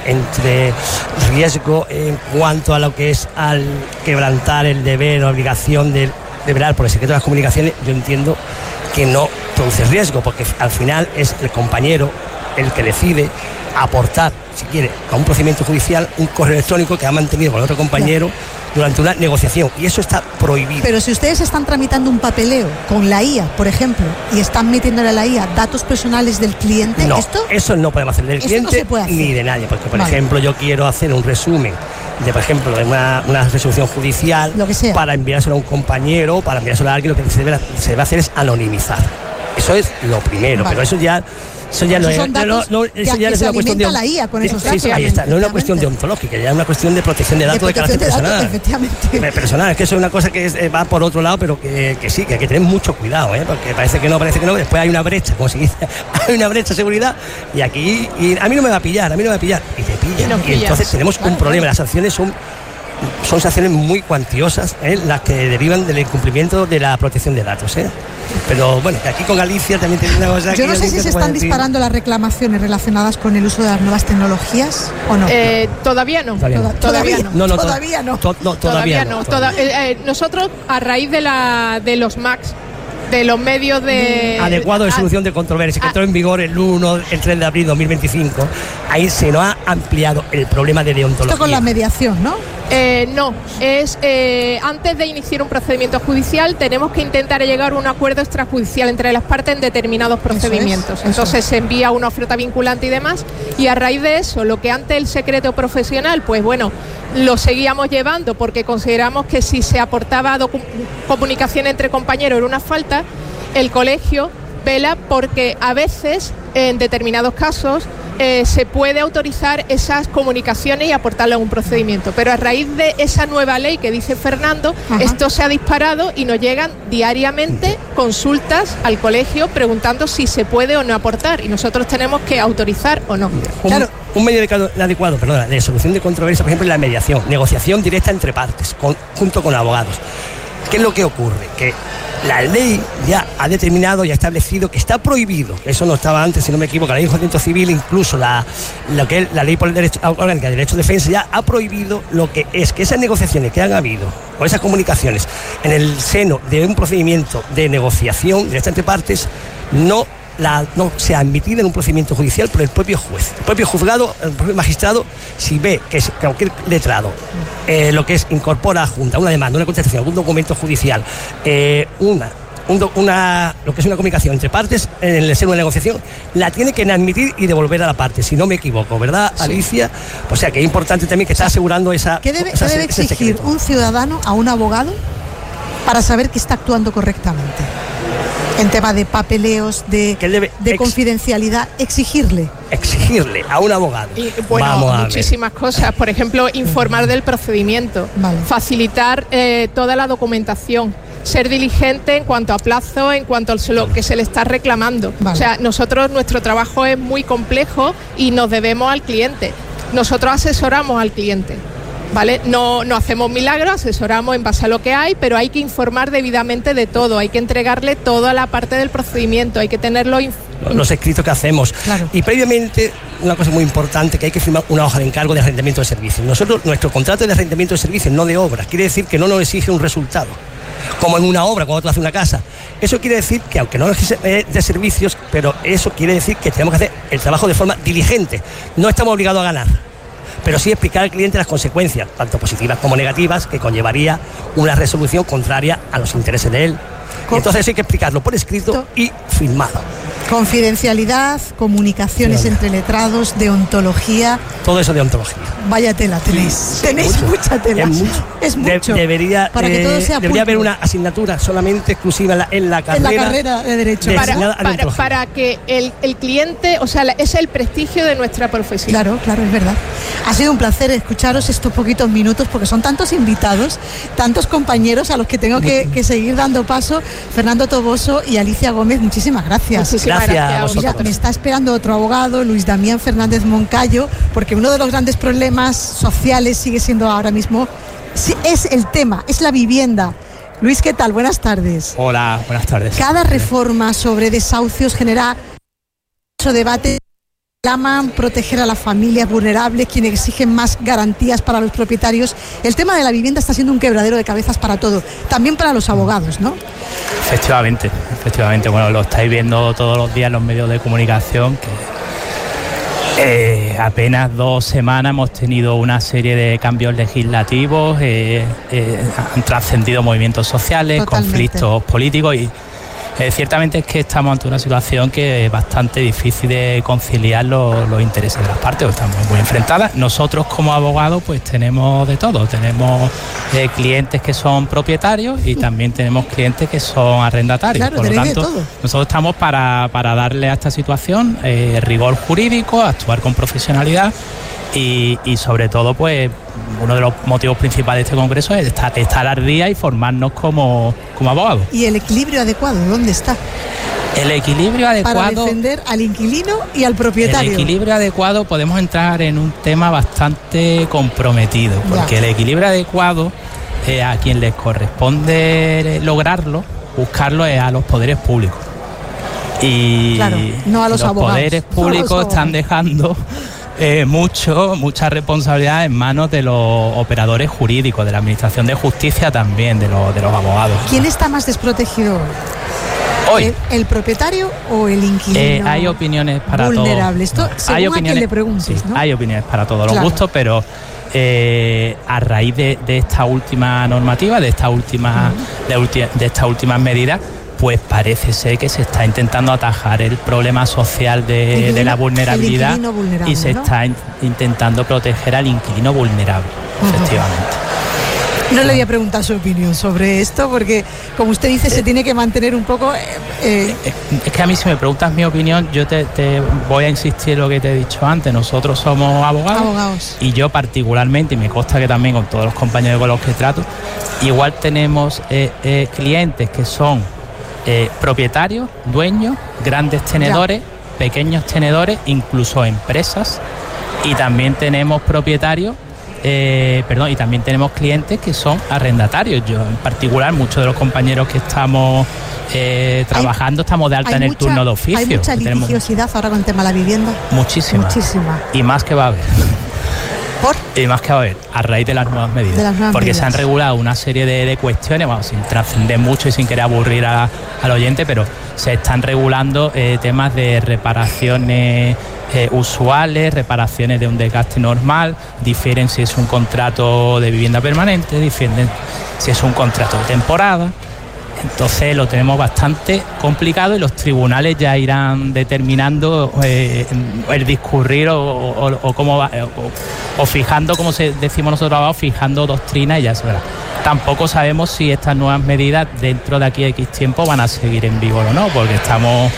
riesgo en cuanto a lo que es al quebrantar el deber o obligación de velar por el secreto de las comunicaciones, yo entiendo que no produce riesgo, porque al final es el compañero el que decide aportar, si quiere, a un procedimiento judicial un correo electrónico que ha mantenido con otro compañero durante una negociación, y eso está prohibido. Pero si ustedes están tramitando un papeleo con la IA, por ejemplo, y están metiéndole a la IA datos personales del cliente, no, ¿esto? Eso no podemos hacer del cliente no ni de nadie, porque por ejemplo yo quiero hacer un resumen de, por ejemplo, de una resolución judicial, lo que sea, para enviárselo a un compañero, para enviárselo a alguien, lo que se debe hacer es anonimizar. Eso es lo primero, pero eso ya no es una cuestión de la IA con esos datos. Sí, ahí está. No es una cuestión deontológica, ya es una cuestión de protección de datos de carácter personal. Efectivamente. Personal, es que eso es una cosa que va por otro lado, pero que sí, que hay que tener mucho cuidado, porque parece que no. Después hay una brecha, como se dice, hay una brecha de seguridad, y aquí, y a mí no me va a pillar, y te pillan. Y entonces tenemos un problema. Las sanciones son sanciones muy cuantiosas, las que derivan del incumplimiento de la protección de datos. Pero bueno, aquí con Galicia también tiene una cosa. Yo no sé si se están disparando las reclamaciones relacionadas con el uso de las nuevas tecnologías o no. Todavía no. Todavía no. Nosotros, a raíz de los MACs, de los medios de... adecuado de solución de controversia, que entró en vigor el 3 de abril de 2025, ahí se nos ha ampliado el problema de deontología. Esto con la mediación, ¿no? No, es antes de iniciar un procedimiento judicial tenemos que intentar llegar a un acuerdo extrajudicial entre las partes en determinados procedimientos. Entonces se envía una oferta vinculante y demás, y a raíz de eso, lo que antes el secreto profesional, pues bueno, lo seguíamos llevando porque consideramos que si se aportaba comunicación entre compañeros era una falta. El colegio vela porque a veces, en determinados casos, se puede autorizar esas comunicaciones y aportarlo a un procedimiento. Pero a raíz de esa nueva ley que dice Fernando, esto se ha disparado y nos llegan diariamente consultas al colegio preguntando si se puede o no aportar, y nosotros tenemos que autorizar o no. Un medio adecuado, de solución de controversia, por ejemplo, es la mediación, negociación directa entre partes, junto con abogados. ¿Qué es lo que ocurre? Que La ley ya ha determinado y ha establecido que está prohibido, eso no estaba antes, si no me equivoco, la ley de enjuiciamiento civil, incluso lo que es la ley por el derecho orgánica de derecho de defensa, ya ha prohibido lo que es que esas negociaciones que han habido, o esas comunicaciones, en el seno de un procedimiento de negociación directa entre partes, no sea admitida en un procedimiento judicial por el propio juez. El propio juzgado, el propio magistrado, si ve que cualquier letrado, lo que es incorpora a junta una demanda, una contestación, algún documento judicial, lo que es una comunicación entre partes en el seno de la negociación, la tiene que admitir y devolver a la parte, si no me equivoco, ¿verdad, sí, Alicia? O sea que es importante también que está asegurando esa... ¿Qué debe exigir un ciudadano a un abogado para saber que está actuando correctamente? En tema de papeleos, de confidencialidad, exigirle a un abogado. Y, bueno, muchísimas cosas. Por ejemplo, informar del procedimiento, facilitar toda la documentación, ser diligente en cuanto a plazo, en cuanto a lo que se le está reclamando. O sea, nuestro trabajo es muy complejo y nos debemos al cliente. Nosotros asesoramos al cliente. ¿Vale? No hacemos milagros, asesoramos en base a lo que hay, pero hay que informar debidamente de todo, hay que entregarle toda la parte del procedimiento, hay que tenerlo... Los escritos que hacemos. Claro. Y previamente, una cosa muy importante, que hay que firmar una hoja de encargo de arrendamiento de servicios. Nuestro contrato es de arrendamiento de servicios, no de obras, quiere decir que no nos exige un resultado, como en una obra, cuando tú haces una casa. Eso quiere decir que, aunque no es de servicios, pero eso quiere decir que tenemos que hacer el trabajo de forma diligente. No estamos obligados a ganar, pero sí explicar al cliente las consecuencias, tanto positivas como negativas, que conllevaría una resolución contraria a los intereses de él. Y entonces hay que explicarlo por escrito y firmado. Confidencialidad, comunicaciones entre letrados, deontología. Todo eso de ontología. Vaya tela tenéis. Tenéis mucha tela. Es mucho. Debería haber una asignatura solamente exclusiva en la carrera de Derecho. Para que el cliente, o sea, es el prestigio de nuestra profesión. Claro, es verdad. Ha sido un placer escucharos estos poquitos minutos, porque son tantos invitados, tantos compañeros a los que tengo que seguir dando paso. Fernando Toboso y Alicia Gómez, muchísimas gracias. Gracias. Mira, me está esperando otro abogado, Luis Damián Fernández Moncayo, porque uno de los grandes problemas sociales sigue siendo ahora mismo, es el tema, es la vivienda. Luis, ¿qué tal? Buenas tardes. Hola, buenas tardes. Cada reforma sobre desahucios genera mucho debate. Claman proteger a las familias vulnerables, quienes exigen más garantías para los propietarios. El tema de la vivienda está siendo un quebradero de cabezas para todo, también para los abogados, ¿no? Efectivamente. Bueno, lo estáis viendo todos los días en los medios de comunicación, que apenas 2 semanas hemos tenido una serie de cambios legislativos, han trascendido movimientos sociales, conflictos políticos y... ciertamente es que estamos ante una situación que es bastante difícil de conciliar los intereses de las partes, estamos muy enfrentadas. Nosotros como abogados pues tenemos de todo, tenemos clientes que son propietarios y también tenemos clientes que son arrendatarios. Claro, por lo tanto, nosotros estamos para darle a esta situación rigor jurídico, actuar con profesionalidad y sobre todo pues uno de los motivos principales de este congreso es estar al día y formarnos como abogados. ¿Y el equilibrio adecuado dónde está? El equilibrio adecuado... Para defender al inquilino y al propietario. El equilibrio adecuado, podemos entrar en un tema bastante comprometido, porque el equilibrio adecuado, a quien les corresponde lograrlo, buscarlo es a los poderes públicos. Y no a los abogados. Los poderes públicos están dejando... mucha responsabilidad en manos de los operadores jurídicos, de la administración de justicia también, de los abogados. ¿Quién está más desprotegido hoy? ¿El propietario o el inquilino? Hay opiniones para todos. Vulnerable. Esto según a quien le preguntes, ¿no? Hay opiniones para todos los gustos, pero a raíz de esta última normativa, de estas últimas medidas, pues parece ser que se está intentando atajar el problema social de la vulnerabilidad y se está intentando proteger al inquilino vulnerable, efectivamente. No le voy a preguntar su opinión sobre esto porque, como usted dice, se tiene que mantener un poco... Es que a mí, si me preguntas mi opinión, yo te voy a insistir en lo que te he dicho antes. Nosotros somos abogados. Y yo particularmente, y me consta que también con todos los compañeros con los que trato, igual tenemos clientes que son propietarios, dueños, grandes tenedores, pequeños tenedores, incluso empresas, y también tenemos propietarios y también tenemos clientes que son arrendatarios. Yo en particular, muchos de los compañeros que estamos trabajando estamos de alta en el turno de oficio. Hay mucha litigiosidad ahora con el tema de la vivienda. Muchísima. Y más que va a haber. Y más que va a haber, a raíz de las nuevas medidas. Porque se han regulado una serie de cuestiones, sin trascender mucho y sin querer aburrir al oyente, pero se están regulando temas de reparaciones usuales, reparaciones de un desgaste normal, difieren si es un contrato de vivienda permanente, difieren si es un contrato de temporada. Entonces lo tenemos bastante complicado y los tribunales ya irán determinando el discurrir o cómo va, o fijando, como decimos nosotros, fijando doctrina, y ya se verá. Tampoco sabemos si estas nuevas medidas dentro de aquí a X tiempo van a seguir en vigor o no, porque estamos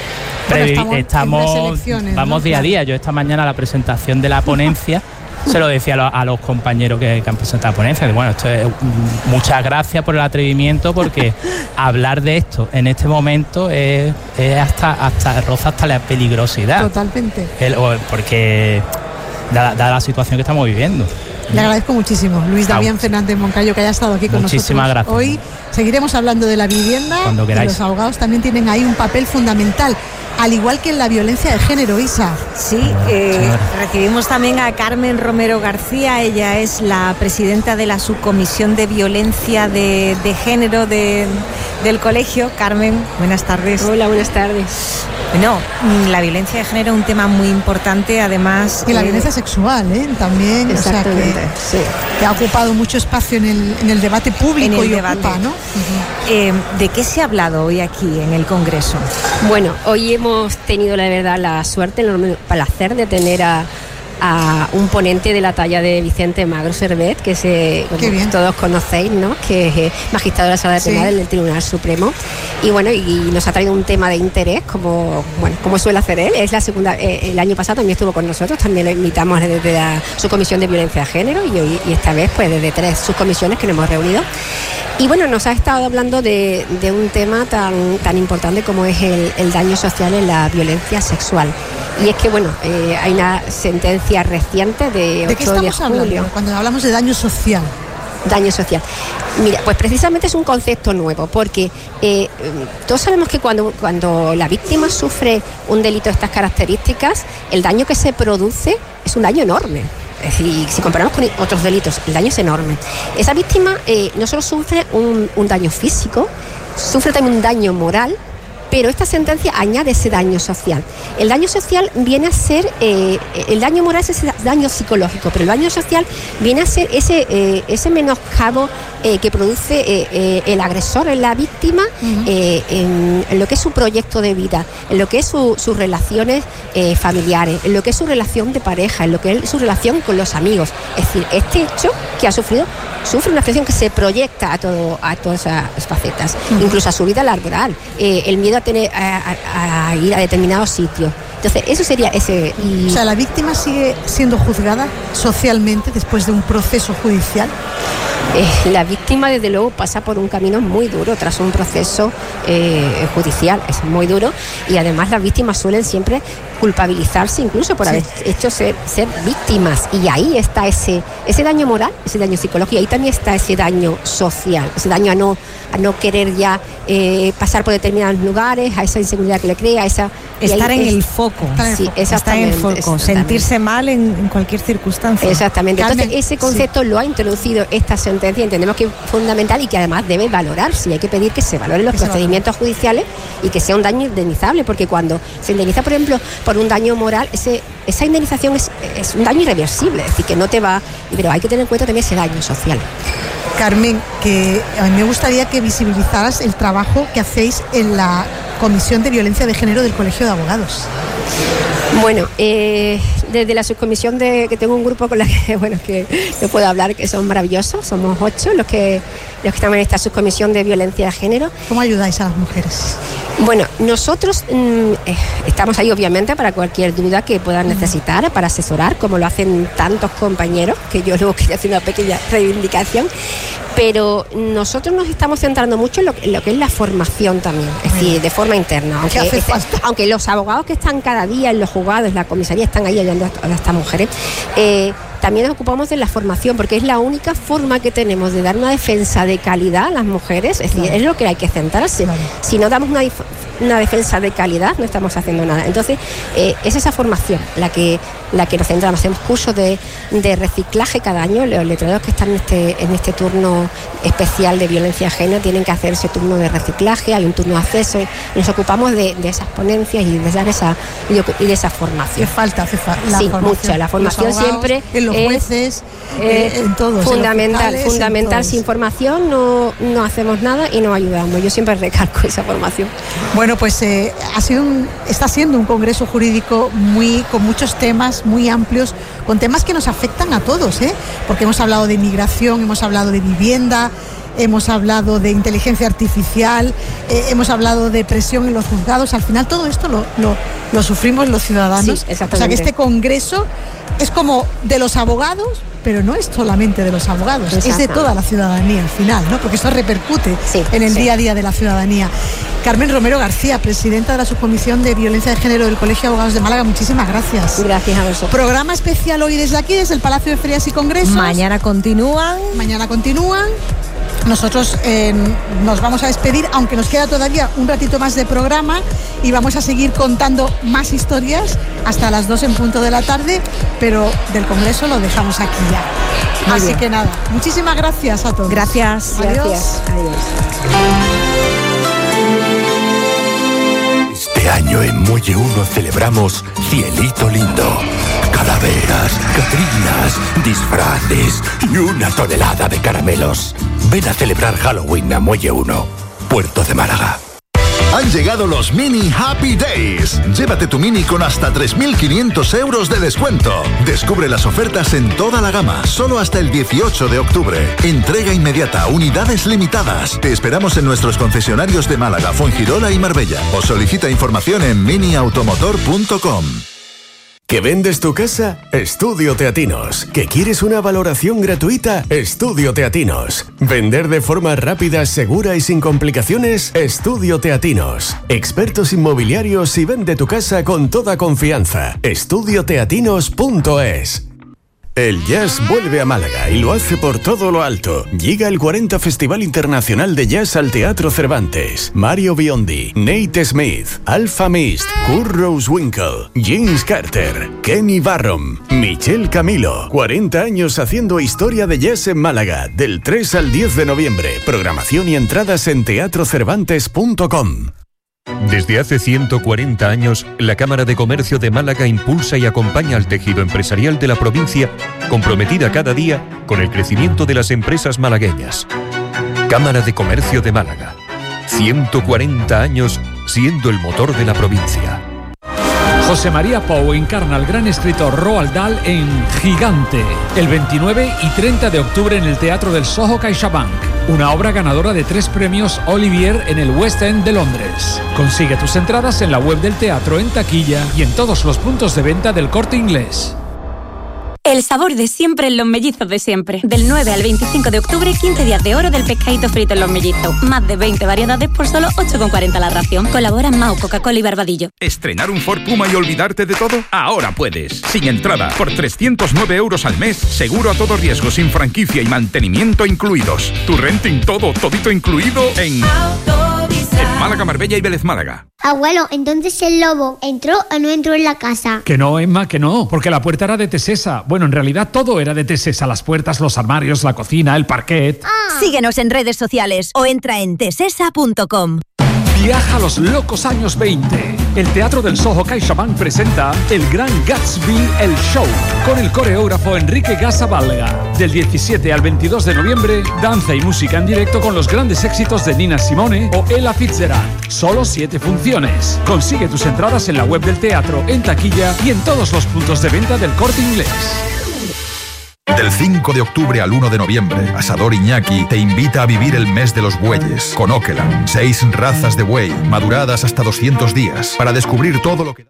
vamos día a día. Yo esta mañana la presentación de la ponencia se lo decía a los compañeros que han presentado la ponencia, que bueno, esto es, muchas gracias por el atrevimiento, porque hablar de esto en este momento es roza hasta la peligrosidad. Totalmente. Porque dada la situación que estamos viviendo. Le agradezco muchísimo, Luis Damián Fernández Moncayo, que haya estado aquí con Muchísimas nosotros. Gracias. Hoy seguiremos hablando de la vivienda, y los abogados también tienen ahí un papel fundamental, al igual que en la violencia de género, Isa. Sí, recibimos también a Carmen Romero García, ella es la presidenta de la subcomisión de violencia de género del colegio. Carmen, buenas tardes. Hola, buenas tardes. Bueno, la violencia de género es un tema muy importante, además... Y la violencia sexual, también, exactamente, que ha ocupado mucho espacio en el debate público ocupa, ¿no? ¿De qué se ha hablado hoy aquí en el Congreso? Bueno, hoy hemos tenido, la verdad, la suerte, el placer de tener a un ponente de la talla de Vicente Magro Servet, que todos conocéis, ¿no? Que es magistrado de la Sala de Penal del Tribunal Supremo, y bueno, y nos ha traído un tema de interés, como suele hacer él. Es la segunda, el año pasado también estuvo con nosotros, también lo invitamos desde la subcomisión de violencia de género, y esta vez pues desde 3 subcomisiones que nos hemos reunido. Y bueno, nos ha estado hablando de un tema tan importante como es el daño social en la violencia sexual. Y es que, bueno, hay una sentencia reciente de 8 de julio. ¿De qué estamos hablando cuando hablamos de daño social? Daño social. Mira, pues precisamente es un concepto nuevo, porque todos sabemos que cuando la víctima sufre un delito de estas características, el daño que se produce es un daño enorme. Es decir, si comparamos con otros delitos, el daño es enorme. Esa víctima no solo sufre un daño físico, sufre también un daño moral, pero esta sentencia añade ese daño social. El daño social viene a ser, el daño moral es ese daño psicológico, pero el daño social viene a ser ese menoscabo que produce el agresor en la víctima, en lo que es su proyecto de vida, en lo que es sus relaciones familiares, en lo que es su relación de pareja, en lo que es su relación con los amigos. Es decir, este hecho que ha sufre una afección que se proyecta a todas esas facetas, incluso a su vida laboral, el miedo a ir a determinados sitios. Entonces, eso sería ese... O sea, ¿la víctima sigue siendo juzgada socialmente después de un proceso judicial? La víctima, desde luego, pasa por un camino muy duro tras un proceso judicial. Es muy duro, y además las víctimas suelen siempre culpabilizarse incluso por haber hecho ser víctimas, y ahí está ese daño moral, ese daño psicológico, y ahí también está ese daño social, ese daño a no querer ya pasar por determinados lugares, a esa inseguridad que le crea, estar en el foco. Sí, estar en el foco, sentirse mal en cualquier circunstancia. Exactamente. Carmen, entonces ese concepto lo ha introducido esta sentencia, entendemos que es fundamental y que además debe valorarse, y hay que pedir que se valoren los procedimientos judiciales y que sea un daño indemnizable, porque cuando se indemniza, por ejemplo, por un daño moral, esa indemnización es un daño irreversible, es decir, que no te va, pero hay que tener en cuenta también ese daño social. Carmen, que a mí me gustaría que visibilizaras el trabajo que hacéis en la Comisión de Violencia de Género del Colegio de Abogados. Bueno, desde la subcomisión que tengo un grupo con la que no puedo hablar, que son maravillosos, somos 8 los que estamos en esta subcomisión de violencia de género. ¿Cómo ayudáis a las mujeres? Bueno, nosotros estamos ahí obviamente para cualquier duda que puedan necesitar, para asesorar, como lo hacen tantos compañeros, que yo luego quería hacer una pequeña reivindicación, pero nosotros nos estamos centrando mucho en lo que es la formación también, es decir, de forma interna. Aunque los abogados que están cada día en los juzgados, en la comisaría, están ahí ayudando a estas mujeres, también nos ocupamos de la formación, porque es la única forma que tenemos de dar una defensa de calidad a las mujeres, es decir, es lo que hay que centrarse. Si no damos una defensa de calidad, no estamos haciendo nada. Entonces, es esa formación la que nos centramos. Hacemos cursos de reciclaje cada año. Los letrados que están en este turno especial de violencia ajena tienen que hacer ese turno de reciclaje, hay un turno de acceso, y nos ocupamos de esas ponencias y de dar esa formación. Hace falta la sí, formación. Mucho. La formación los abogados, siempre en los jueces, en todos. Fundamental, en fundamental. Sin formación no hacemos nada y no ayudamos. Yo siempre recalco esa formación. Bueno, pues está siendo un congreso jurídico con muchos temas muy amplios, con temas que nos afectan a todos, porque hemos hablado de inmigración, hemos hablado de vivienda, hemos hablado de inteligencia artificial, hemos hablado de presión en los juzgados. Al final todo esto lo sufrimos los ciudadanos. Sí, exactamente. O sea que este congreso es como de los abogados, pero no es solamente de los abogados, es de toda la ciudadanía al final, ¿no? Porque eso repercute en el día a día de la ciudadanía. Carmen Romero García, presidenta de la Subcomisión de Violencia de Género del Colegio de Abogados de Málaga, muchísimas gracias. Gracias a vosotros. Programa especial hoy desde aquí, desde el Palacio de Ferias y Congresos. Mañana continúan. Nosotros nos vamos a despedir, aunque nos queda todavía un ratito más de programa, y vamos a seguir contando más historias hasta las 2 en punto de la tarde, pero del Congreso lo dejamos aquí ya. Así que nada, muchísimas gracias a todos. Gracias. Adiós. Este año en Muelle 1 celebramos Cielito Lindo. Calaveras, catrinas, disfraces y 1 tonelada de caramelos. Ven a celebrar Halloween a Muelle 1, Puerto de Málaga. Han llegado los Mini Happy Days. Llévate tu Mini con hasta 3.500 euros de descuento. Descubre las ofertas en toda la gama, solo hasta el 18 de octubre. Entrega inmediata, unidades limitadas. Te esperamos en nuestros concesionarios de Málaga, Fuengirola y Marbella. O solicita información en miniautomotor.com. ¿Que vendes tu casa? Estudio Teatinos. ¿Que quieres una valoración gratuita? Estudio Teatinos. ¿Vender de forma rápida, segura y sin complicaciones? Estudio Teatinos. Expertos inmobiliarios y vende tu casa con toda confianza. Estudioteatinos.es. El jazz vuelve a Málaga y lo hace por todo lo alto. Llega el 40 Festival Internacional de Jazz al Teatro Cervantes. Mario Biondi, Nate Smith, Alfa Mist, Kurt Rosewinkle, James Carter, Kenny Barron, Michel Camilo. 40 años haciendo historia de jazz en Málaga, del 3 al 10 de noviembre. Programación y entradas en teatrocervantes.com. Desde hace 140 años, la Cámara de Comercio de Málaga impulsa y acompaña al tejido empresarial de la provincia, comprometida cada día con el crecimiento de las empresas malagueñas. Cámara de Comercio de Málaga. 140 años siendo el motor de la provincia. José María Pou encarna al gran escritor Roald Dahl en Gigante, el 29 y 30 de octubre en el Teatro del Soho CaixaBank, una obra ganadora de 3 premios Olivier en el West End de Londres. Consigue tus entradas en la web del teatro, en taquilla y en todos los puntos de venta del Corte Inglés. El sabor de siempre en Los Mellizos de siempre. Del 9 al 25 de octubre, 15 días de oro del pescadito frito en Los Mellizos. Más de 20 variedades por solo 8,40 la ración. Colaboran Mau, Coca-Cola y Barbadillo. ¿Estrenar un Ford Puma y olvidarte de todo? Ahora puedes. Sin entrada, por 309 euros al mes, seguro a todo riesgo, sin franquicia y mantenimiento incluidos. Tu renting todito incluido en Málaga, Marbella y Vélez Málaga. Abuelo, entonces el lobo ¿entró o no entró en la casa? Que no, Emma, que no, porque la puerta era de Tesesa. Bueno, en realidad todo era de Tesesa, las puertas, los armarios, la cocina, el parquet. Síguenos en redes sociales o entra en tesesa.com. Viaja a los locos años 20. El Teatro del Soho CaixaBank presenta El Gran Gatsby, el show, con el coreógrafo Enrique Gasabalga. Del 17 al 22 de noviembre, danza y música en directo con los grandes éxitos de Nina Simone o Ella Fitzgerald. Solo 7 funciones. Consigue tus entradas en la web del teatro, en taquilla y en todos los puntos de venta del Corte Inglés. Del 5 de octubre al 1 de noviembre, Asador Iñaki te invita a vivir el mes de los bueyes con Okeland. 6 razas de buey, maduradas hasta 200 días, para descubrir todo lo que...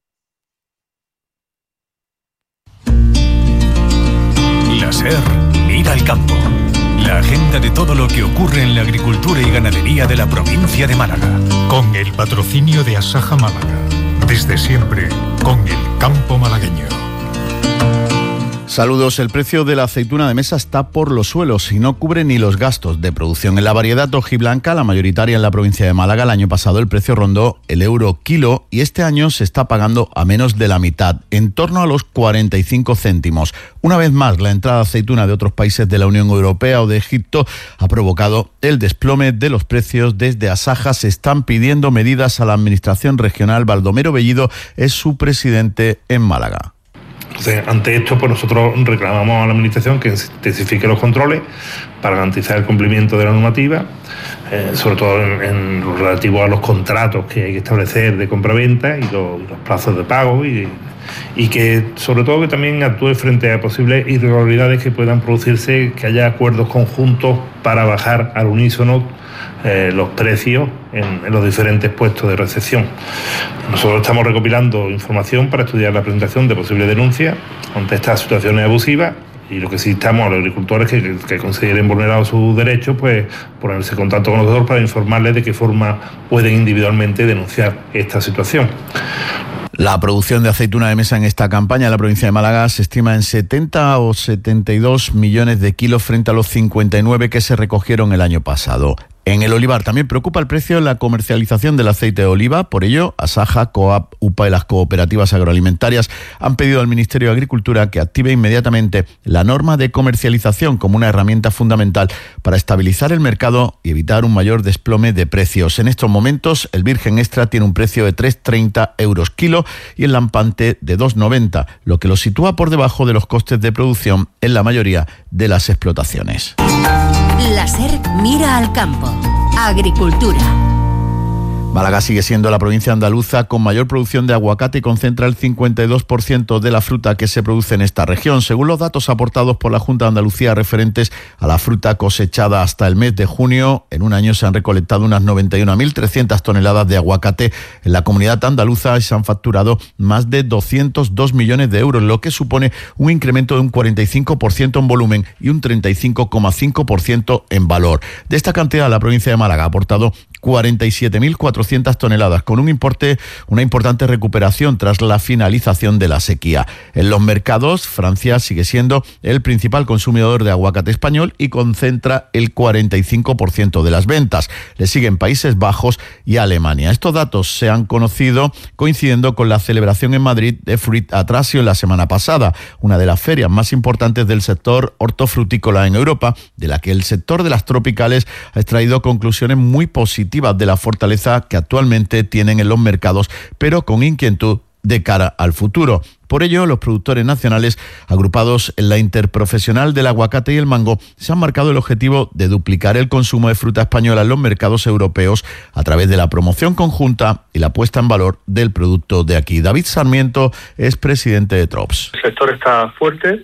La SER mira al campo. La agenda de todo lo que ocurre en la agricultura y ganadería de la provincia de Málaga. Con el patrocinio de Asaja Málaga. Desde siempre, con el campo malagueño. Saludos. El precio de la aceituna de mesa está por los suelos y no cubre ni los gastos de producción. En la variedad hojiblanca, la mayoritaria en la provincia de Málaga, el año pasado el precio rondó el euro kilo y este año se está pagando a menos de la mitad, en torno a los 45 céntimos. Una vez más, la entrada de aceituna de otros países de la Unión Europea o de Egipto ha provocado el desplome de los precios. Desde Asaja se están pidiendo medidas a la Administración Regional. Baldomero Bellido es su presidente en Málaga. Entonces, ante esto, pues nosotros reclamamos a la Administración que intensifique los controles para garantizar el cumplimiento de la normativa, sobre todo en lo relativo a los contratos que hay que establecer de compraventa y los plazos de pago y que, sobre todo, que también actúe frente a posibles irregularidades que puedan producirse, que haya acuerdos conjuntos para bajar al unísono los precios en los diferentes puestos de recepción. Nosotros estamos recopilando información para estudiar la presentación de posibles denuncias ante estas situaciones abusivas y lo que sí instamos a los agricultores que consideren vulnerados sus derechos, pues ponerse en contacto con nosotros para informarles de qué forma pueden individualmente denunciar esta situación. La producción de aceituna de mesa en esta campaña en la provincia de Málaga se estima en 70 o 72 millones de kilos frente a los 59 que se recogieron el año pasado. En el olivar también preocupa el precio en la comercialización del aceite de oliva. Por ello, Asaja, COAP, UPA y las cooperativas agroalimentarias han pedido al Ministerio de Agricultura que active inmediatamente la norma de comercialización como una herramienta fundamental para estabilizar el mercado y evitar un mayor desplome de precios. En estos momentos, el virgen extra tiene un precio de 3,30 euros kilo y el lampante de 2,90, lo que lo sitúa por debajo de los costes de producción en la mayoría de las explotaciones. La SER mira al campo. Agricultura. Málaga sigue siendo la provincia andaluza con mayor producción de aguacate y concentra el 52% de la fruta que se produce en esta región. Según los datos aportados por la Junta de Andalucía referentes a la fruta cosechada hasta el mes de junio, en un año se han recolectado unas 91.300 toneladas de aguacate en la comunidad andaluza y se han facturado más de 202 millones de euros, lo que supone un incremento de un 45% en volumen y un 35,5% en valor. De esta cantidad, la provincia de Málaga ha aportado 47.400 toneladas, con una importante recuperación tras la finalización de la sequía. En los mercados, Francia sigue siendo el principal consumidor de aguacate español y concentra el 45% de las ventas. Le siguen Países Bajos y Alemania. Estos datos se han conocido coincidiendo con la celebración en Madrid de Fruit Atrasio la semana pasada, una de las ferias más importantes del sector hortofrutícola en Europa, de la que el sector de las tropicales ha extraído conclusiones muy positivas de la fortaleza que actualmente tienen en los mercados, pero con inquietud de cara al futuro. Por ello, los productores nacionales, agrupados en la Interprofesional del Aguacate y el Mango, se han marcado el objetivo de duplicar el consumo de fruta española en los mercados europeos a través de la promoción conjunta y la puesta en valor del producto de aquí. David Sarmiento es presidente de Trops. El sector está fuerte,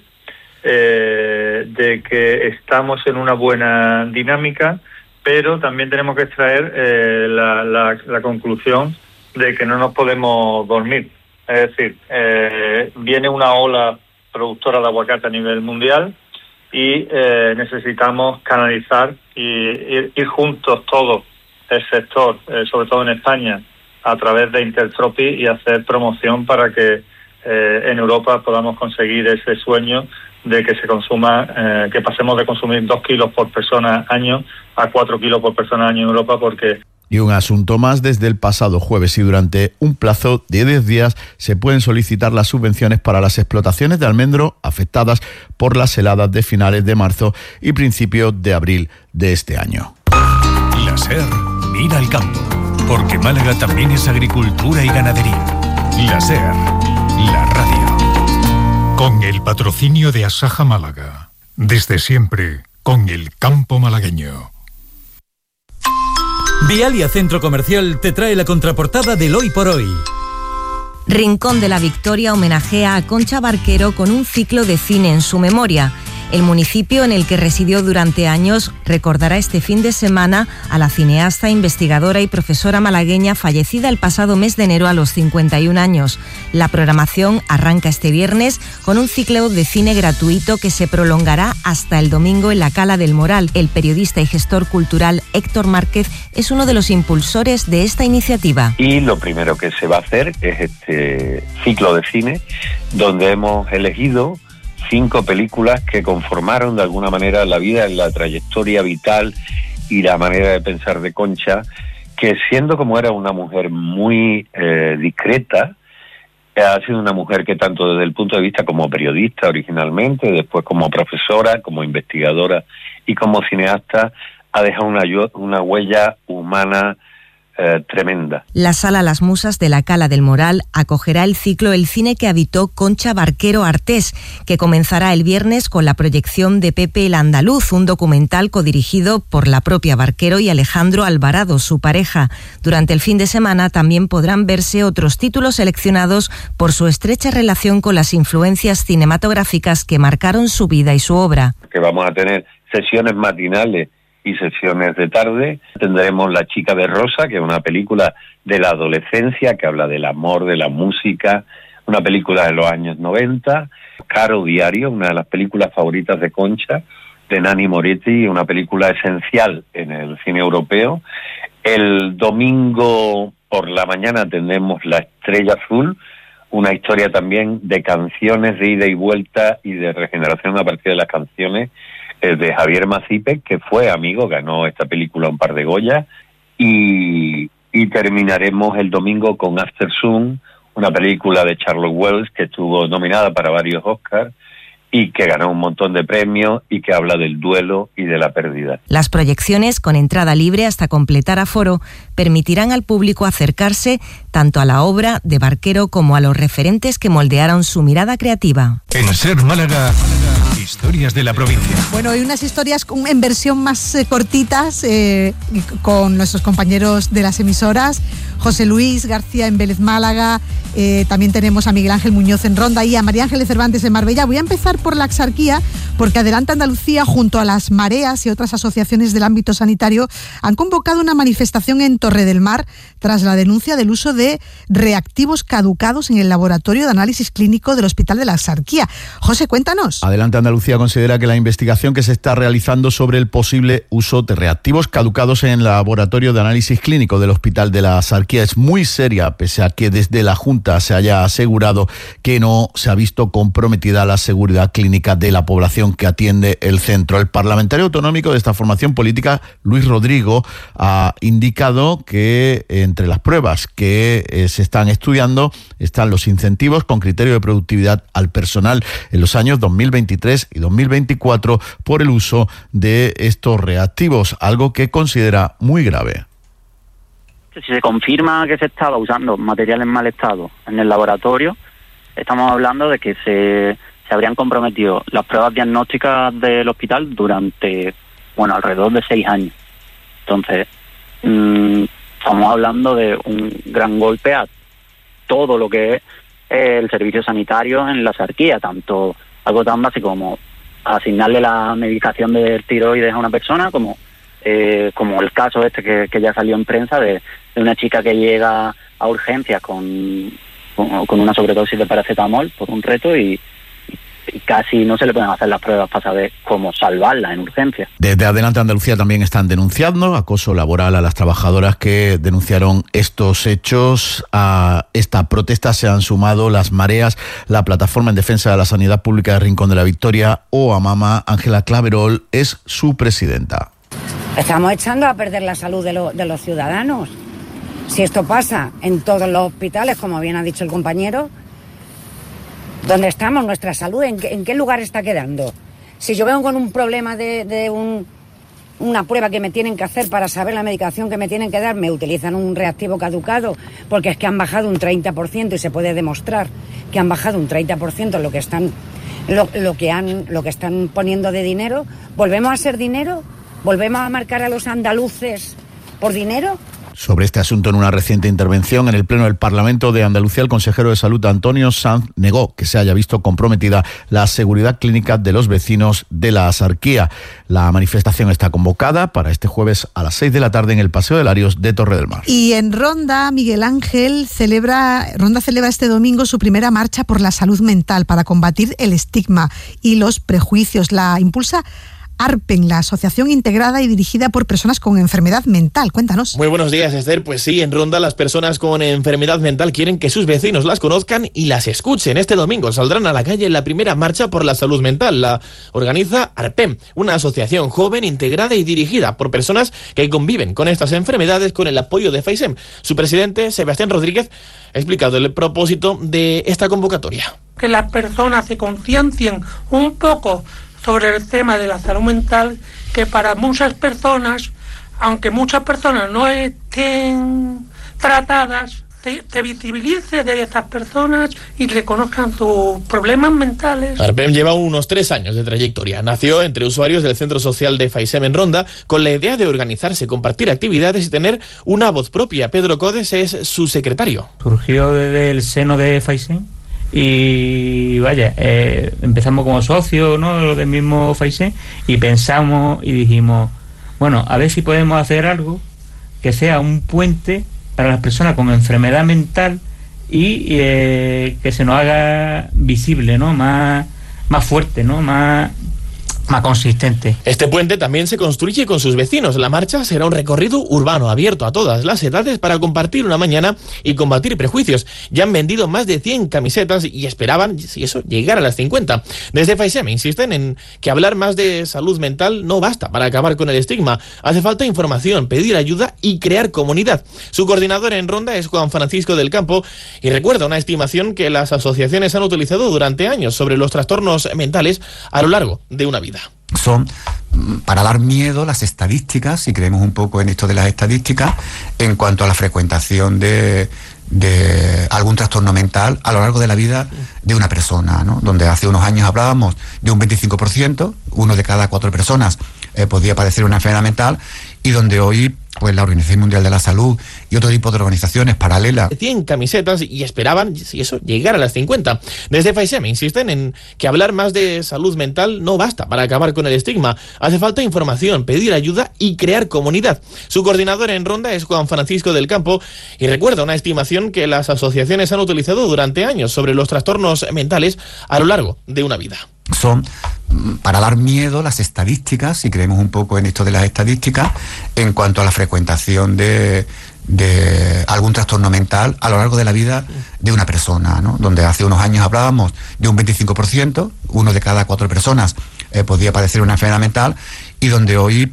de que estamos en una buena dinámica, pero también tenemos que extraer la conclusión de que no nos podemos dormir. Es decir, viene una ola productora de aguacate a nivel mundial y necesitamos canalizar y ir juntos todo el sector, sobre todo en España, a través de Intertropi y hacer promoción para que en Europa podamos conseguir ese sueño de que se consuma, que pasemos de consumir 2 kilos por persona año a 4 kilos por persona año en Europa, porque... Y un asunto más, desde el pasado jueves y durante un plazo de 10 días se pueden solicitar las subvenciones para las explotaciones de almendro afectadas por las heladas de finales de marzo y principios de abril de este año. La SER mira al campo, porque Málaga también es agricultura y ganadería. La SER, la radio. Con el patrocinio de Asaja Málaga. Desde siempre, con el campo malagueño. Vialia Centro Comercial te trae la contraportada del Hoy por Hoy. Rincón de la Victoria homenajea a Concha Barquero con un ciclo de cine en su memoria. El municipio en el que residió durante años recordará este fin de semana a la cineasta, investigadora y profesora malagueña fallecida el pasado mes de enero a los 51 años. La programación arranca este viernes con un ciclo de cine gratuito que se prolongará hasta el domingo en la Cala del Moral. El periodista y gestor cultural Héctor Márquez es uno de los impulsores de esta iniciativa. Y lo primero que se va a hacer es este ciclo de cine donde hemos elegido 5 películas que conformaron de alguna manera la vida, la trayectoria vital y la manera de pensar de Concha, que siendo como era una mujer muy discreta, ha sido una mujer que tanto desde el punto de vista como periodista originalmente, después como profesora, como investigadora y como cineasta, ha dejado una huella humana tremenda. La Sala Las Musas de la Cala del Moral acogerá el ciclo El cine que habitó Concha Barquero Artés, que comenzará el viernes con la proyección de Pepe el Andaluz, un documental codirigido por la propia Barquero y Alejandro Alvarado, su pareja. Durante el fin de semana también podrán verse otros títulos seleccionados por su estrecha relación con las influencias cinematográficas que marcaron su vida y su obra. Que vamos a tener sesiones matinales y sesiones de tarde. Tendremos La chica de rosa, que es una película de la adolescencia que habla del amor, de la música, una película de los años 90. Caro Diario, una de las películas favoritas de Concha, de Nanni Moretti, una película esencial en el cine europeo. El domingo por la mañana tendremos La estrella azul, una historia también de canciones de ida y vuelta y de regeneración a partir de las canciones, de Javier Macipe, que fue amigo, ganó esta película un par de Goya, y terminaremos el domingo con After Sun, una película de Charlotte Wells que estuvo nominada para varios Oscars y que ganó un montón de premios y que habla del duelo y de la pérdida. Las proyecciones, con entrada libre hasta completar aforo, permitirán al público acercarse tanto a la obra de Barquero como a los referentes que moldearon su mirada creativa. En Ser Málaga, historias de la provincia. Bueno, y unas historias en versión más cortitas con nuestros compañeros de las emisoras. José Luis García en Vélez Málaga, también tenemos a Miguel Ángel Muñoz en Ronda y a María Ángeles Cervantes en Marbella. Voy a empezar por la Axarquía, porque Adelante Andalucía, junto a las Mareas y otras asociaciones del ámbito sanitario, han convocado una manifestación en Torredemar tras la denuncia del uso de reactivos caducados en el laboratorio de análisis clínico del Hospital de la Axarquía. José, cuéntanos. Adelante Andalucía considera que la investigación que se está realizando sobre el posible uso de reactivos caducados en el laboratorio de análisis clínico del Hospital de la Axarquía es muy seria, pese a que desde la Junta se haya asegurado que no se ha visto comprometida la seguridad clínica de la población que atiende el centro. El parlamentario autonómico de esta formación política, Luis Rodrigo, ha indicado que entre las pruebas que se están estudiando están los incentivos con criterio de productividad al personal en los años 2023 y 2024 por el uso de estos reactivos, algo que considera muy grave. Si se confirma que se estaba usando material en mal estado en el laboratorio, estamos hablando de que se habrían comprometido las pruebas diagnósticas del hospital durante, alrededor de 6 años. Entonces, estamos hablando de un gran golpe a todo lo que es el servicio sanitario en la Axarquía, tanto algo tan básico como asignarle la medicación de tiroides a una persona, como el caso que ya salió en prensa de una chica que llega a urgencias con una sobredosis de paracetamol por un reto y casi no se le pueden hacer las pruebas para saber cómo salvarla en urgencias. Desde Adelante Andalucía también están denunciando acoso laboral a las trabajadoras que denunciaron estos hechos. A esta protesta se han sumado las Mareas, la Plataforma en Defensa de la Sanidad Pública de Rincón de la Victoria o AMAMA. Ángela Claverol es su presidenta. Estamos echando a perder la salud de los ciudadanos. Si esto pasa en todos los hospitales, como bien ha dicho el compañero, ¿dónde estamos? ¿Nuestra salud en qué lugar está quedando? Si yo vengo con un problema de una prueba que me tienen que hacer para saber la medicación que me tienen que dar, me utilizan un reactivo caducado, porque es que han bajado un 30% y se puede demostrar que han bajado un 30% lo que están poniendo de dinero. ¿Volvemos a ser dinero? ¿Volvemos a marcar a los andaluces por dinero? Sobre este asunto, en una reciente intervención en el Pleno del Parlamento de Andalucía, el consejero de Salud, Antonio Sanz, negó que se haya visto comprometida la seguridad clínica de los vecinos de la Axarquía. La manifestación está convocada para este jueves a las 6 de la tarde en el Paseo de Larios de Torredemar. Y en Ronda, Miguel Ángel celebra este domingo su primera marcha por la salud mental para combatir el estigma y los prejuicios. La impulsa ARPEN, la asociación integrada y dirigida por personas con enfermedad mental. Cuéntanos. Muy buenos días, Esther. Pues sí, en Ronda las personas con enfermedad mental quieren que sus vecinos las conozcan y las escuchen. Este domingo saldrán a la calle en la primera marcha por la salud mental. La organiza ARPEN, una asociación joven, integrada y dirigida por personas que conviven con estas enfermedades con el apoyo de FAISEM. Su presidente, Sebastián Rodríguez, ha explicado el propósito de esta convocatoria. Que las personas se conciencien un poco sobre el tema de la salud mental, que para muchas personas, aunque muchas personas no estén tratadas, se visibilice de estas personas y reconozcan sus problemas mentales. ARPEN lleva unos 3 años de trayectoria. Nació entre usuarios del Centro Social de FAISEM en Ronda con la idea de organizarse, compartir actividades y tener una voz propia. Pedro Codes es su secretario. Surgió desde el seno de FAISEM y vaya, empezamos como socios, ¿no?, del mismo FAISEM, y pensamos y dijimos, bueno, a ver si podemos hacer algo que sea un puente para las personas con enfermedad mental y que se nos haga visible, ¿no?, más fuerte, ¿no?, más consistente. Este puente también se construye con sus vecinos. La marcha será un recorrido urbano abierto a todas las edades para compartir una mañana y combatir prejuicios. Ya han vendido más de 100 camisetas y esperaban, si eso, llegar a las 50. Desde FAISEM insisten en que hablar más de salud mental no basta para acabar con el estigma. Hace falta información, pedir ayuda y crear comunidad. Su coordinador en Ronda es Juan Francisco del Campo y recuerda una estimación que las asociaciones han utilizado durante años sobre los trastornos mentales a lo largo de una vida. Son para dar miedo las estadísticas, si creemos un poco en esto de las estadísticas, en cuanto a la frecuentación de algún trastorno mental a lo largo de la vida de una persona, ¿no? Donde hace unos años hablábamos de un 25%, 1 de cada 4 personas podía padecer una enfermedad mental, y donde hoy pues la Organización Mundial de la Salud y otro tipo de organizaciones paralelas 100 camisetas y esperaban, si eso, llegar a las 50. Desde FAISEM insisten en que hablar más de salud mental no basta para acabar con el estigma. Hace falta información, pedir ayuda y crear comunidad. Su coordinador en Ronda es Juan Francisco del Campo y recuerda una estimación que las asociaciones han utilizado durante años sobre los trastornos mentales a lo largo de una vida. Son para dar miedo las estadísticas, si creemos un poco en esto de las estadísticas, en cuanto a la frecuentación de algún trastorno mental a lo largo de la vida de una persona, ¿no? Donde hace unos años hablábamos de un 25%, 1 de cada 4 personas podía padecer una enfermedad mental, y donde hoy